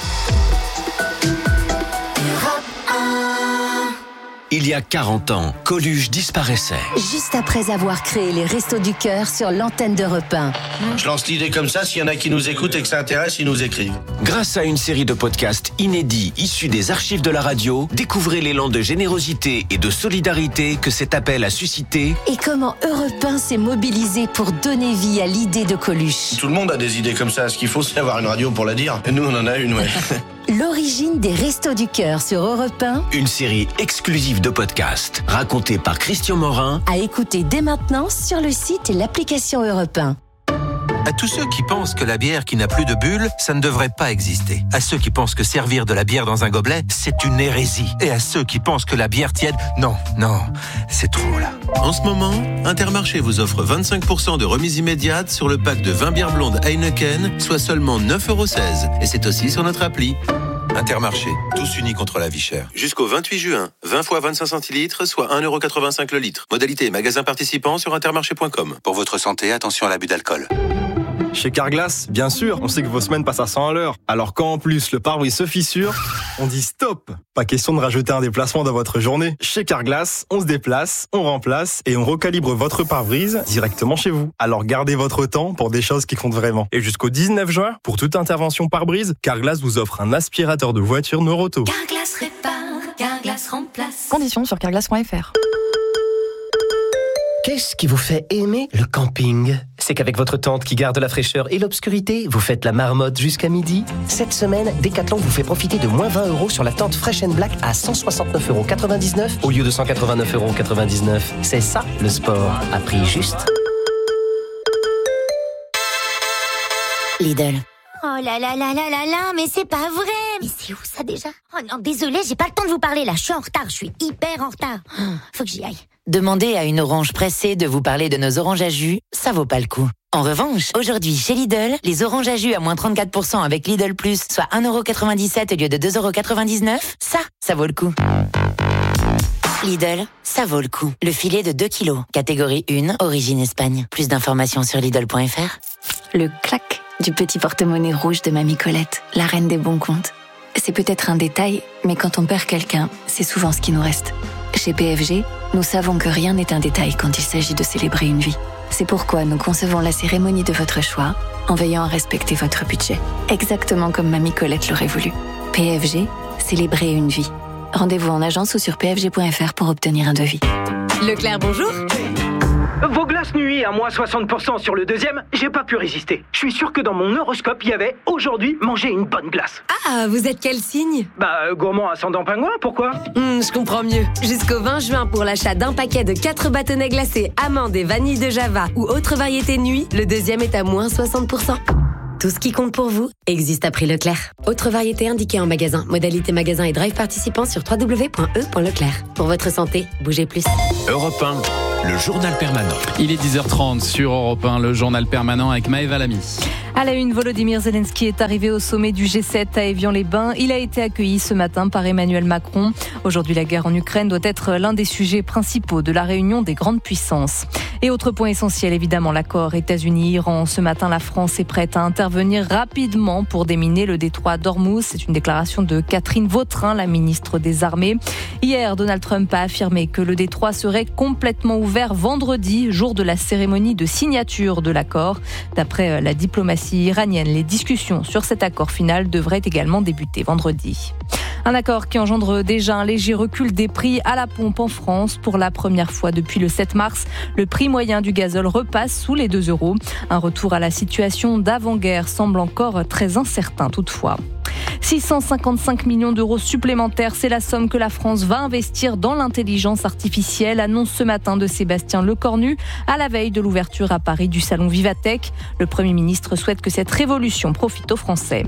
Il y a 40 ans, Coluche disparaissait. Juste après avoir créé les Restos du Cœur sur l'antenne d'Europe 1. Je lance l'idée comme ça, s'il y en a qui nous écoutent et que ça intéresse, ils nous écrivent. Grâce à une série de podcasts inédits issus des archives de la radio, découvrez l'élan de générosité et de solidarité que cet appel a suscité. Et comment Europe 1 s'est mobilisé pour donner vie à l'idée de Coluche. Tout le monde a des idées comme ça, ce qu'il faut c'est avoir une radio pour la dire. Et nous on en a une, ouais. L'origine des Restos du Cœur sur Europe 1. Une série exclusive de podcasts racontée par Christian Morin. À écouter dès maintenant sur le site et l'application Europe 1. À tous ceux qui pensent que la bière qui n'a plus de bulles, ça ne devrait pas exister. À ceux qui pensent que servir de la bière dans un gobelet, c'est une hérésie. Et à ceux qui pensent que la bière tiède, non, c'est trop là. En ce moment, Intermarché vous offre 25% de remise immédiate sur le pack de 20 bières blondes Heineken, soit seulement 9,16 €. Et c'est aussi sur notre appli. Intermarché, tous unis contre la vie chère. Jusqu'au 28 juin, 20 fois 25 centilitres, soit 1,85 € le litre. Modalité magasin participant sur intermarché.com. Pour votre santé, attention à l'abus d'alcool. Chez Carglass, bien sûr, on sait que vos semaines passent à 100 à l'heure. Alors quand en plus le pare-brise se fissure, on dit stop. Pas question de rajouter un déplacement dans votre journée. Chez Carglass, on se déplace, on remplace et on recalibre votre pare-brise directement chez vous. Alors gardez votre temps pour des choses qui comptent vraiment. Et jusqu'au 19 juin, pour toute intervention pare-brise, Carglass vous offre un aspirateur de voiture Noroto. Carglass répare, Carglass remplace. Conditions sur carglass.fr. Qu'est-ce qui vous fait aimer le camping? C'est qu'avec votre tente qui garde la fraîcheur et l'obscurité, vous faites la marmotte jusqu'à midi. Cette semaine, Decathlon vous fait profiter de moins 20 € sur la tente Fresh & Black à 169,99 € au lieu de 189,99 €. C'est ça, le sport, à prix juste. Lidl. Oh là là là là là là, mais c'est pas vrai. Mais c'est où ça déjà? Oh non, désolé, j'ai pas le temps de vous parler là, je suis en retard, je suis hyper en retard. Faut que j'y aille. Demandez à une orange pressée de vous parler de nos oranges à jus, ça vaut pas le coup. En revanche, aujourd'hui chez Lidl, les oranges à jus à moins 34% avec Lidl Plus, soit 1,97 € au lieu de 2,99 €, ça vaut le coup. Lidl, ça vaut le coup. Le filet de 2 kilos, catégorie 1, origine Espagne. Plus d'informations sur Lidl.fr. Le clac du petit porte-monnaie rouge de Mamie Colette, la reine des bons comptes. C'est peut-être un détail, mais quand on perd quelqu'un, c'est souvent ce qui nous reste. Chez PFG, nous savons que rien n'est un détail quand il s'agit de célébrer une vie. C'est pourquoi nous concevons la cérémonie de votre choix en veillant à respecter votre budget. Exactement comme Mamie Colette l'aurait voulu. PFG, célébrer une vie. Rendez-vous en agence ou sur pfg.fr pour obtenir un devis. Leclerc, bonjour. Vos glaces nuit à moins 60% sur le deuxième, j'ai pas pu résister. Je suis sûr que dans mon horoscope, il y avait aujourd'hui manger une bonne glace. Ah, vous êtes quel signe ? Gourmand ascendant pingouin, pourquoi ? Je comprends mieux. Jusqu'au 20 juin, pour l'achat d'un paquet de 4 bâtonnets glacés, amandes et vanille de Java ou autre variété nuit, le deuxième est à moins 60%. Tout ce qui compte pour vous existe à prix Leclerc. Autre variété indiquée en magasin. Modalité magasin et drive participants sur www.e.leclerc. Pour votre santé, bougez plus. Europe 1, le journal permanent. Il est 10h30 sur Europe 1, le journal permanent avec Maëva Lamy. À la une, Volodymyr Zelensky est arrivé au sommet du G7 à Évian-les-Bains. Il a été accueilli ce matin par Emmanuel Macron. Aujourd'hui, la guerre en Ukraine doit être l'un des sujets principaux de la réunion des grandes puissances. Et autre point essentiel, évidemment, l'accord États-Unis-Iran. Ce matin, la France est prête à intervenir rapidement pour déminer le détroit d'Ormuz. C'est une déclaration de Catherine Vautrin, la ministre des Armées. Hier, Donald Trump a affirmé que le détroit serait complètement ouvert vendredi, jour de la cérémonie de signature de l'accord. D'après la diplomatie iranienne, les discussions sur cet accord final devraient également débuter vendredi. Un accord qui engendre déjà un léger recul des prix à la pompe en France. Pour la première fois depuis le 7 mars, le prix moyen du gazole repasse sous les 2 €. Un retour à la situation d'avant-guerre semble encore très incertain toutefois. 655 millions d'euros supplémentaires, c'est la somme que la France va investir dans l'intelligence artificielle, annonce ce matin de Sébastien Lecornu à la veille de l'ouverture à Paris du salon Vivatech. Le Premier ministre souhaite que cette révolution profite aux Français.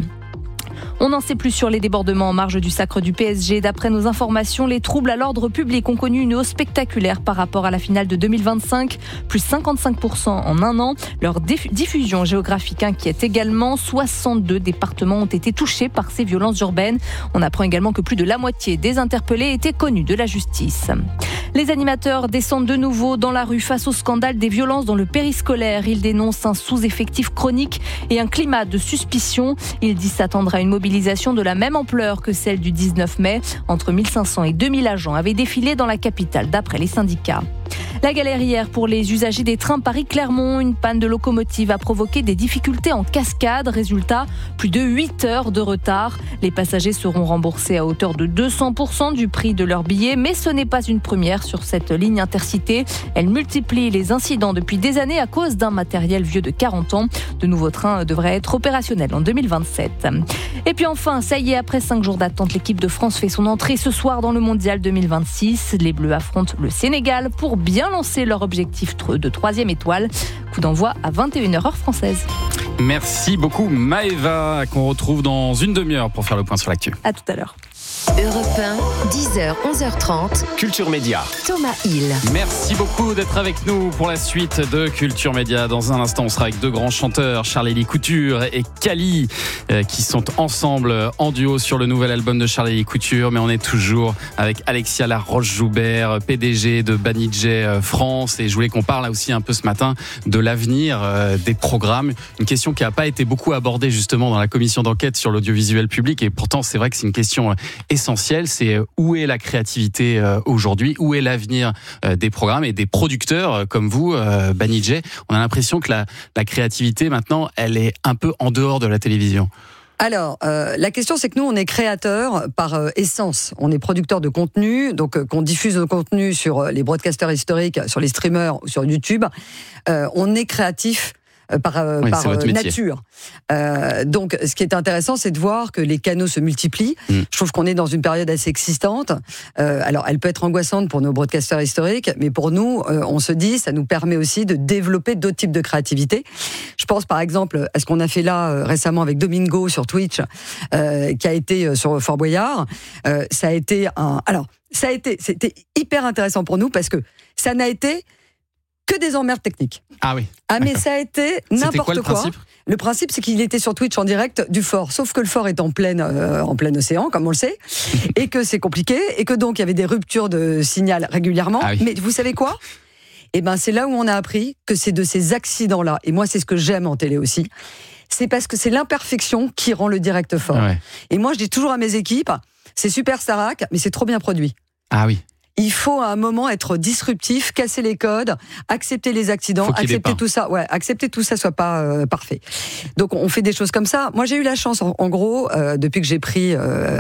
On n'en sait plus sur les débordements en marge du sacre du PSG. D'après nos informations, les troubles à l'ordre public ont connu une hausse spectaculaire par rapport à la finale de 2025, plus 55% en un an. Leur diffusion géographique inquiète également. 62 départements ont été touchés par ces violences urbaines. On apprend également que plus de la moitié des interpellés étaient connus de la justice. Les animateurs descendent de nouveau dans la rue face au scandale des violences dans le périscolaire. Ils dénoncent un sous-effectif chronique et un climat de suspicion. Ils disent s'attendre à une mobilisation de la même ampleur que celle du 19 mai. Entre 1500 et 2000 agents avaient défilé dans la capitale, d'après les syndicats. La galère hier pour les usagers des trains Paris-Clermont. Une panne de locomotive a provoqué des difficultés en cascade. Résultat, plus de 8 heures de retard. Les passagers seront remboursés à hauteur de 200% du prix de leur billet. Mais ce n'est pas une première sur cette ligne intercité. Elle multiplie les incidents depuis des années à cause d'un matériel vieux de 40 ans. De nouveaux trains devraient être opérationnels en 2027. Et puis enfin, ça y est, après 5 jours d'attente, l'équipe de France fait son entrée ce soir dans le Mondial 2026. Les Bleus affrontent le Sénégal pour bien lancer leur objectif de 3e étoile. Coup d'envoi à 21h heure française. Merci beaucoup Maëva, qu'on retrouve dans une demi-heure pour faire le point sur l'actu. À tout à l'heure. Europe 1, 10h, 11h30. Culture Média. Thomas Hill. Merci beaucoup d'être avec nous pour la suite de Culture Média. Dans un instant, on sera avec deux grands chanteurs, Charlie Couture et Kali, qui sont ensemble en duo sur le nouvel album de Charlie Couture. Mais on est toujours avec Alexia Laroche-Joubert, PDG de Banijay France. Et je voulais qu'on parle aussi un peu ce matin de l'avenir des programmes. Une question qui n'a pas été beaucoup abordée justement dans la commission d'enquête sur l'audiovisuel public. Et pourtant, c'est vrai que c'est une question essentiel, c'est où est la créativité aujourd'hui, où est l'avenir des programmes et des producteurs comme vous, Banijay. On a l'impression que la créativité maintenant, elle est un peu en dehors de la télévision. Alors, la question, c'est que nous, on est créateurs par essence. On est producteurs de contenu, donc qu'on diffuse nos contenus sur les broadcasters historiques, sur les streamers ou sur YouTube. On est créatifs par nature. Donc, ce qui est intéressant, c'est de voir que les canaux se multiplient. Je trouve qu'on est dans une période assez excitante. Alors, elle peut être angoissante pour nos broadcasters historiques, mais pour nous, on se dit, ça nous permet aussi de développer d'autres types de créativité. Je pense par exemple à ce qu'on a fait là récemment avec Domingo sur Twitch, qui a été sur Fort Boyard. C'était hyper intéressant pour nous parce que ça n'a été que des emmerdes techniques. Ah oui. Ah mais ça a été n'importe quoi. Le principe, c'est qu'il était sur Twitch en direct du fort, sauf que le fort est en plein océan, comme on le sait, et que c'est compliqué, et que donc il y avait des ruptures de signal régulièrement. Ah oui. Mais vous savez quoi ? Eh ben c'est là où on a appris que c'est de ces accidents-là, et moi c'est ce que j'aime en télé aussi, c'est parce que c'est l'imperfection qui rend le direct fort. Ouais. Et moi je dis toujours à mes équipes, c'est super Starac, mais c'est trop bien produit. Ah oui. il faut à un moment être disruptif, casser les codes, accepter les accidents, accepter tout ça. Ouais, accepter tout ça soit pas parfait. Donc on fait des choses comme ça. Moi j'ai eu la chance, en gros, depuis que j'ai pris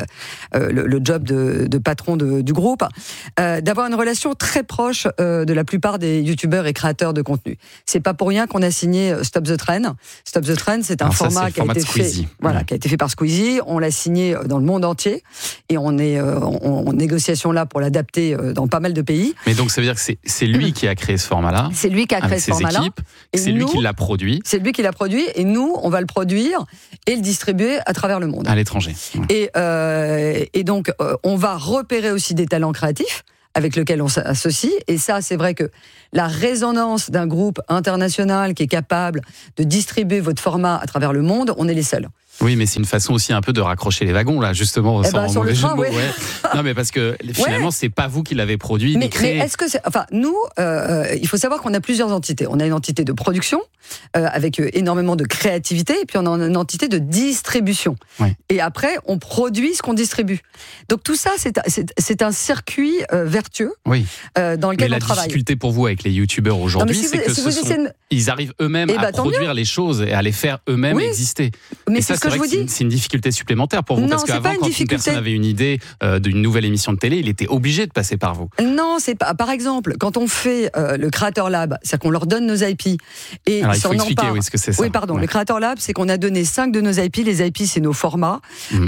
le job de patron du groupe, d'avoir une relation très proche de la plupart des youtubeurs et créateurs de contenu. C'est pas pour rien qu'on a signé Stop the Train. Stop the Train, c'est un format qui a été fait, qui a été fait par Squeezie. On l'a signé dans le monde entier et on est en négociation là pour l'adapter dans pas mal de pays. Mais donc ça veut dire que c'est lui qui a créé ce format-là. C'est lui qui a créé ce format-là. Équipes, et c'est lui qui l'a produit. C'est lui qui l'a produit et nous, on va le produire et le distribuer à travers le monde. À l'étranger. Ouais. Et donc, on va repérer aussi des talents créatifs avec lesquels on s'associe. Et ça, c'est vrai que la résonance d'un groupe international qui est capable de distribuer votre format à travers le monde, on est les seuls. Oui, mais c'est une façon aussi un peu de raccrocher les wagons, là, justement, sans sur le train, ouais. Non, mais parce que finalement, c'est pas vous qui l'avez produit, ni créé. Mais est-ce que c'est. Enfin, nous, il faut savoir qu'on a plusieurs entités. On a une entité de production, avec énormément de créativité, et puis on a une entité de distribution. Ouais. Et après, on produit ce qu'on distribue. Donc tout ça, c'est un circuit vertueux dans lequel on travaille. Mais la difficulté pour vous avec les youtubeurs aujourd'hui, c'est que ils arrivent eux-mêmes à produire les choses et à les faire eux-mêmes exister. Mais et ça, c'est vrai que c'est une difficulté supplémentaire pour vous, non, parce qu'avant, quand une personne avait une idée d'une nouvelle émission de télé, il était obligé de passer par vous. Non, c'est pas. Par exemple, quand on fait le Creator Lab, c'est qu'on leur donne nos IP et alors, il faut expliquer ce que c'est ça. Oui, pardon. Ouais. Le Creator Lab, c'est qu'on a donné 5 de nos IP. Les IP, c'est nos formats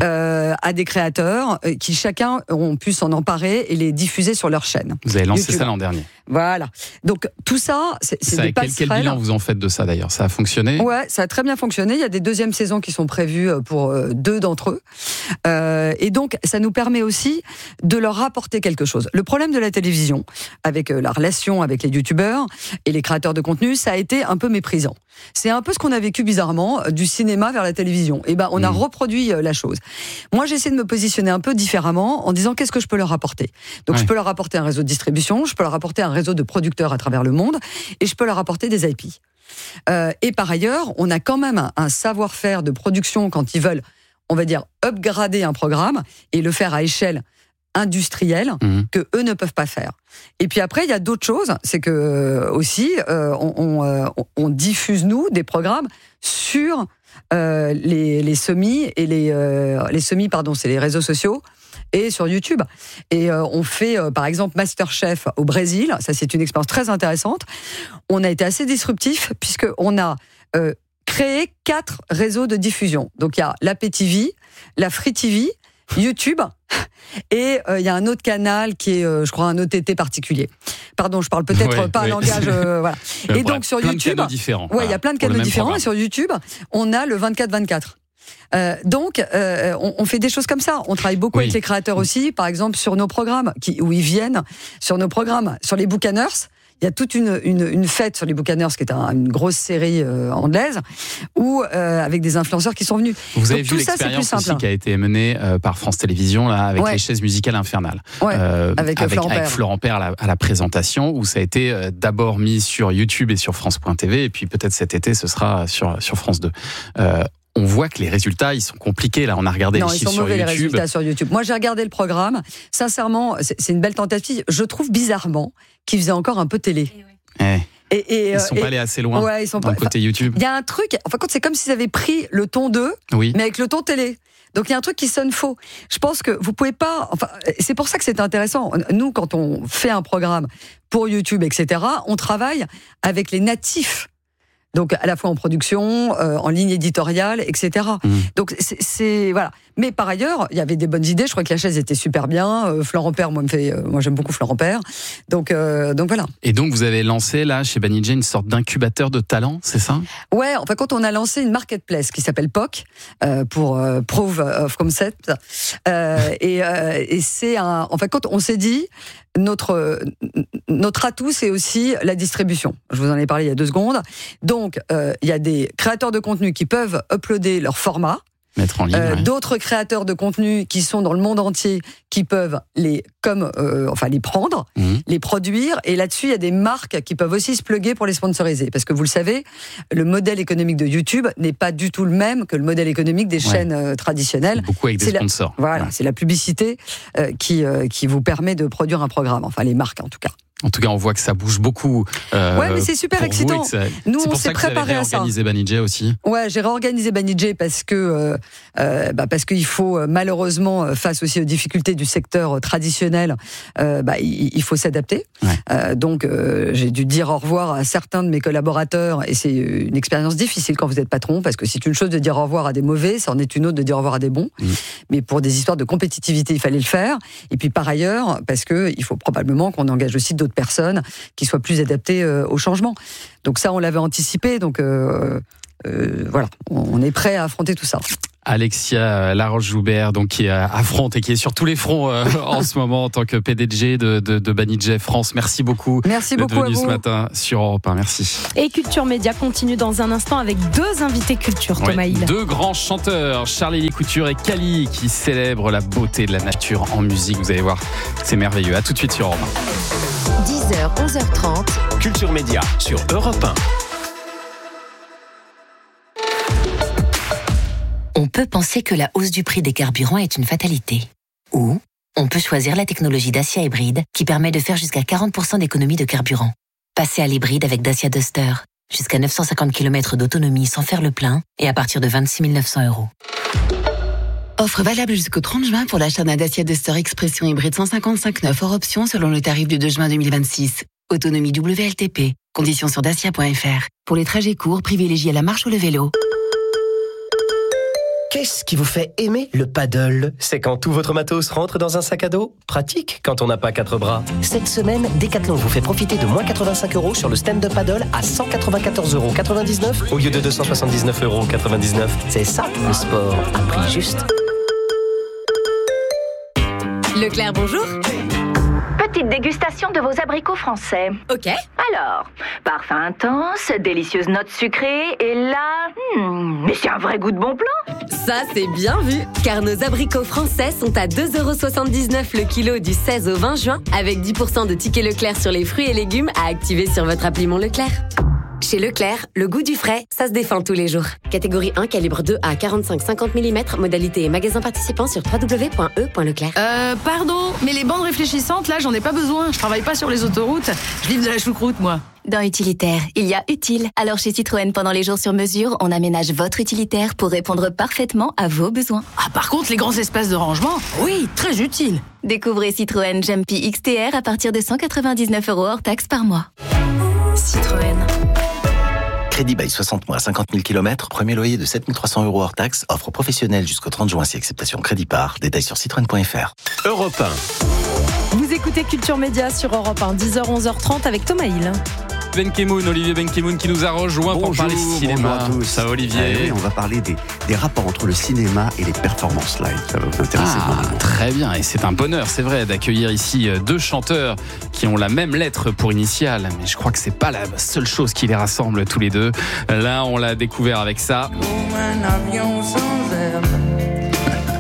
à des créateurs qui chacun ont pu s'en emparer et les diffuser sur leur chaîne. Vous avez lancé YouTube. Ça l'an dernier. Voilà. Donc tout ça, c'est des passerelles. Quel bilan vous en faites de ça d'ailleurs? Ça a fonctionné? Ouais, ça a très bien fonctionné. Il y a des deuxièmes saisons qui sont prévues pour 2 d'entre eux. Et donc, ça nous permet aussi de leur apporter quelque chose. Le problème de la télévision, avec la relation avec les youtubeurs et les créateurs de contenu, ça a été un peu méprisant. C'est un peu ce qu'on a vécu bizarrement du cinéma vers la télévision. Et on a reproduit la chose. Moi, j'essaie de me positionner un peu différemment en disant qu'est-ce que je peux leur apporter. Donc, je peux leur apporter un réseau de distribution, je peux leur apporter un réseau de producteurs à travers le monde, et je peux leur apporter des IP. Et par ailleurs, on a quand même un savoir-faire de production quand ils veulent, on va dire, upgrader un programme et le faire à échelle industrielle que eux ne peuvent pas faire. Et puis après, il y a d'autres choses, c'est que aussi, on diffuse, nous, des programmes sur les semis et les semis, pardon, c'est les réseaux sociaux, et sur YouTube. Et on fait, par exemple, Masterchef au Brésil. Ça, c'est une expérience très intéressante. On a été assez disruptif puisqu'on a créé 4 réseaux de diffusion. Donc, il y a l'AppTV, la Free TV, YouTube, et il y a un autre canal qui est, je crois, un OTT particulier. Pardon, je parle peut-être pas un langage... voilà. Et donc, sur YouTube... Il y a plein de canaux différents. Et sur YouTube, on a le 24/24. Donc, on fait des choses comme ça. On travaille beaucoup avec les créateurs aussi, par exemple sur nos programmes, où ils viennent sur nos programmes, sur les Bookaners. Il y a toute une fête sur les Bookaners, qui est une grosse série anglaise, où avec des influenceurs qui sont venus. Vous avez vu l'expérience aussi qui a été menée par France Télévisions là, avec les chaises musicales infernales, avec Florent Père à la présentation, où ça a été d'abord mis sur YouTube et sur France.tv, et puis peut-être cet été ce sera sur France 2. On voit que les résultats, ils sont compliqués. Là, on a regardé les chiffres sur YouTube. Les résultats sur YouTube. Moi, j'ai regardé le programme. Sincèrement, c'est une belle tentative. Je trouve bizarrement qu'ils faisaient encore un peu télé. Ils sont pas allés assez loin dans le côté YouTube. Il y a un truc, enfin, c'est comme s'ils avaient pris le ton d'eux, mais avec le ton télé. Donc il y a un truc qui sonne faux. Je pense que vous pouvez pas. Enfin, c'est pour ça que c'est intéressant. Nous, quand on fait un programme pour YouTube, etc., on travaille avec les natifs. Donc à la fois en production, en ligne éditoriale, etc. Donc c'est voilà. Mais par ailleurs, il y avait des bonnes idées. Je crois que la chaise était super bien. Florent Père, moi j'aime beaucoup Florent Père. Donc voilà. Et donc vous avez lancé là chez Banijay une sorte d'incubateur de talent, c'est ça? Ouais. Enfin, quand on a lancé une marketplace qui s'appelle POC pour Proof of Concept, et c'est enfin quand on s'est dit notre atout, c'est aussi la distribution. Je vous en ai parlé il y a 2 secondes. Donc, il y a des créateurs de contenu qui peuvent uploader leur format Mettre en ligne, d'autres créateurs de contenu qui sont dans le monde entier qui peuvent les prendre, les produire, et là-dessus il y a des marques qui peuvent aussi se plugger pour les sponsoriser, parce que vous le savez, le modèle économique de YouTube n'est pas du tout le même que le modèle économique des chaînes traditionnelles. Beaucoup avec des sponsors. C'est la publicité qui vous permet de produire un programme, enfin les marques en tout cas. En tout cas, on voit que ça bouge beaucoup. Mais c'est super excitant. Nous, on s'est préparé à ça. C'est pour ça que vous avez réorganisé Banijay aussi. Ouais, j'ai réorganisé Banijay parce qu'il faut malheureusement, face aussi aux difficultés du secteur traditionnel, il faut s'adapter. Donc, j'ai dû dire au revoir à certains de mes collaborateurs, et c'est une expérience difficile quand vous êtes patron, parce que c'est une chose de dire au revoir à des mauvais, ça en est une autre de dire au revoir à des bons. Mais pour des histoires de compétitivité, il fallait le faire. Et puis par ailleurs, parce que il faut probablement qu'on engage aussi d'autres personnes qui soient plus adaptées au changement. Donc ça, on l'avait anticipé. Donc voilà, on est prêt à affronter tout ça. Alexia Laroche-Joubert, donc qui affronte et qui est sur tous les fronts en ce moment en tant que PDG de Banijay France. Merci beaucoup. Merci d'être beaucoup venu à vous. ce matin sur Europe 1. Merci. Et Culture Média continue dans un instant avec 2 invités culture, Thomas Hill. 2 grands chanteurs, Charlie Couture et Kali, qui célèbrent la beauté de la nature en musique. Vous allez voir, c'est merveilleux. À tout de suite sur Europe 1. 10h, 11h30. Culture Média sur Europe 1. On peut penser que la hausse du prix des carburants est une fatalité. Ou on peut choisir la technologie Dacia Hybride qui permet de faire jusqu'à 40% d'économie de carburant. Passez à l'hybride avec Dacia Duster. Jusqu'à 950 km d'autonomie sans faire le plein et à partir de 26 900 €. Offre valable jusqu'au 30 juin pour l'achat d'un Dacia Duster Expression hybride 155/9 hors option selon le tarif du 2 juin 2026. Autonomie WLTP. Conditions sur dacia.fr. Pour les trajets courts, privilégiez la marche ou le vélo. Qu'est-ce qui vous fait aimer le paddle ? C'est quand tout votre matos rentre dans un sac à dos ? Pratique quand on n'a pas 4 bras. Cette semaine, Decathlon vous fait profiter de moins 85 € sur le stand-up paddle à 194,99 € au lieu de 279,99 €. C'est ça, le sport à prix juste. Leclerc, bonjour. Petite dégustation de vos abricots français. Ok. Alors, parfum intense, délicieuse note sucrée, et là... mais c'est un vrai goût de bon plan. Ça, c'est bien vu, car nos abricots français sont à 2,79 € le kilo du 16 au 20 juin, avec 10% de tickets Leclerc sur les fruits et légumes à activer sur votre appli Mon Leclerc. Chez Leclerc, le goût du frais, ça se défend tous les jours. Catégorie 1, calibre 2 à 45-50 mm, modalité et magasin participant sur www.e.leclerc. Pardon, mais les bandes réfléchissantes, là, j'en ai pas besoin. Je travaille pas sur les autoroutes. Je livre de la choucroute, moi. Dans Utilitaire, il y a utile. Alors chez Citroën, pendant les jours sur mesure, on aménage votre utilitaire pour répondre parfaitement à vos besoins. Ah, par contre, les grands espaces de rangement, oui, très utile. Découvrez Citroën Jumpy XTR à partir de 199 € hors taxe par mois. Citroën. Crédit bail 60 mois, 50 000 km, premier loyer de 7 300 € hors taxe, offre professionnelle jusqu'au 30 juin si acceptation crédit par, détails sur citroën.fr. Europe 1. Vous écoutez Culture Média sur Europe 1, 10h, 11h30 avec Thomas Hill. Olivier Benkemoun qui nous a rejoint pour parler cinéma. Bonjour à tous. Ça va Olivier? Oui, on va parler des rapports entre le cinéma et les performances live. Ça va vous intéresser. Très bien, et c'est un bonheur, c'est vrai, d'accueillir ici 2 chanteurs qui ont la même lettre pour initiale, mais je crois que c'est pas la seule chose qui les rassemble tous les deux. Là, on l'a découvert avec ça. Un avion sans aile.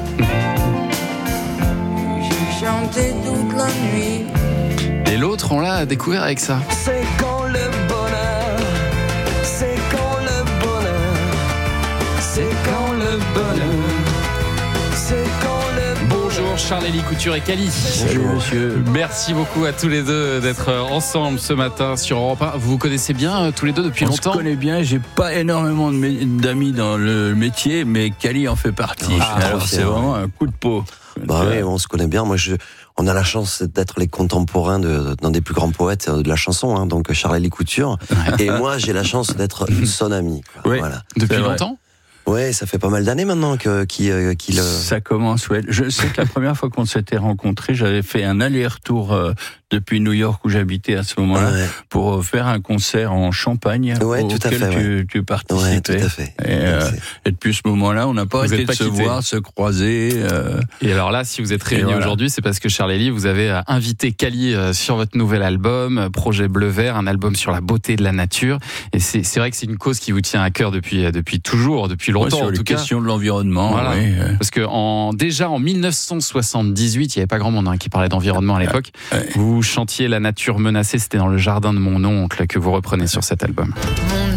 J'ai chanté toute la nuit. Et l'autre, on l'a découvert avec ça. C'est quand le bonheur, c'est quand le bonheur, c'est quand le bonheur, c'est quand le bonheur. Bonjour Charlie Couture et Kali. Bonjour monsieur. Merci beaucoup à tous les deux d'être ensemble ce matin sur Europe 1. Vous vous connaissez bien tous les deux depuis longtemps? On se connaît bien, j'ai pas énormément d'amis dans le métier, mais Kali en fait partie. Alors c'est vraiment un coup de peau. Bah oui, on se connaît bien. Moi, on a la chance d'être les contemporains d'un des plus grands poètes de la chanson, hein, donc Charlie Couture. Et moi, j'ai la chance d'être son ami. Oui, voilà. Depuis longtemps? Ouais, ça fait pas mal d'années maintenant qu'il. Ça commence, ouais. Je sais que la première fois qu'on s'était rencontrés, j'avais fait un aller-retour depuis New York où j'habitais à ce moment-là pour faire un concert en Champagne auquel tu participais. Ouais, tout à fait. Et depuis ce moment-là, on n'a pas arrêté de se voir, se croiser. Et alors là, si vous êtes réunis aujourd'hui, c'est parce que Charlie, vous avez invité Kali sur votre nouvel album, Projet Bleu Vert, un album sur la beauté de la nature. Et c'est vrai que c'est une cause qui vous tient à cœur depuis toujours, depuis longtemps. longtemps sur en les tout cas. questions de l'environnement. Voilà. Oui. Parce que déjà en 1978, il n'y avait pas grand monde qui parlait d'environnement à l'époque. Vous chantiez La nature menacée, c'était dans le jardin de mon oncle que vous reprenez sur cet album.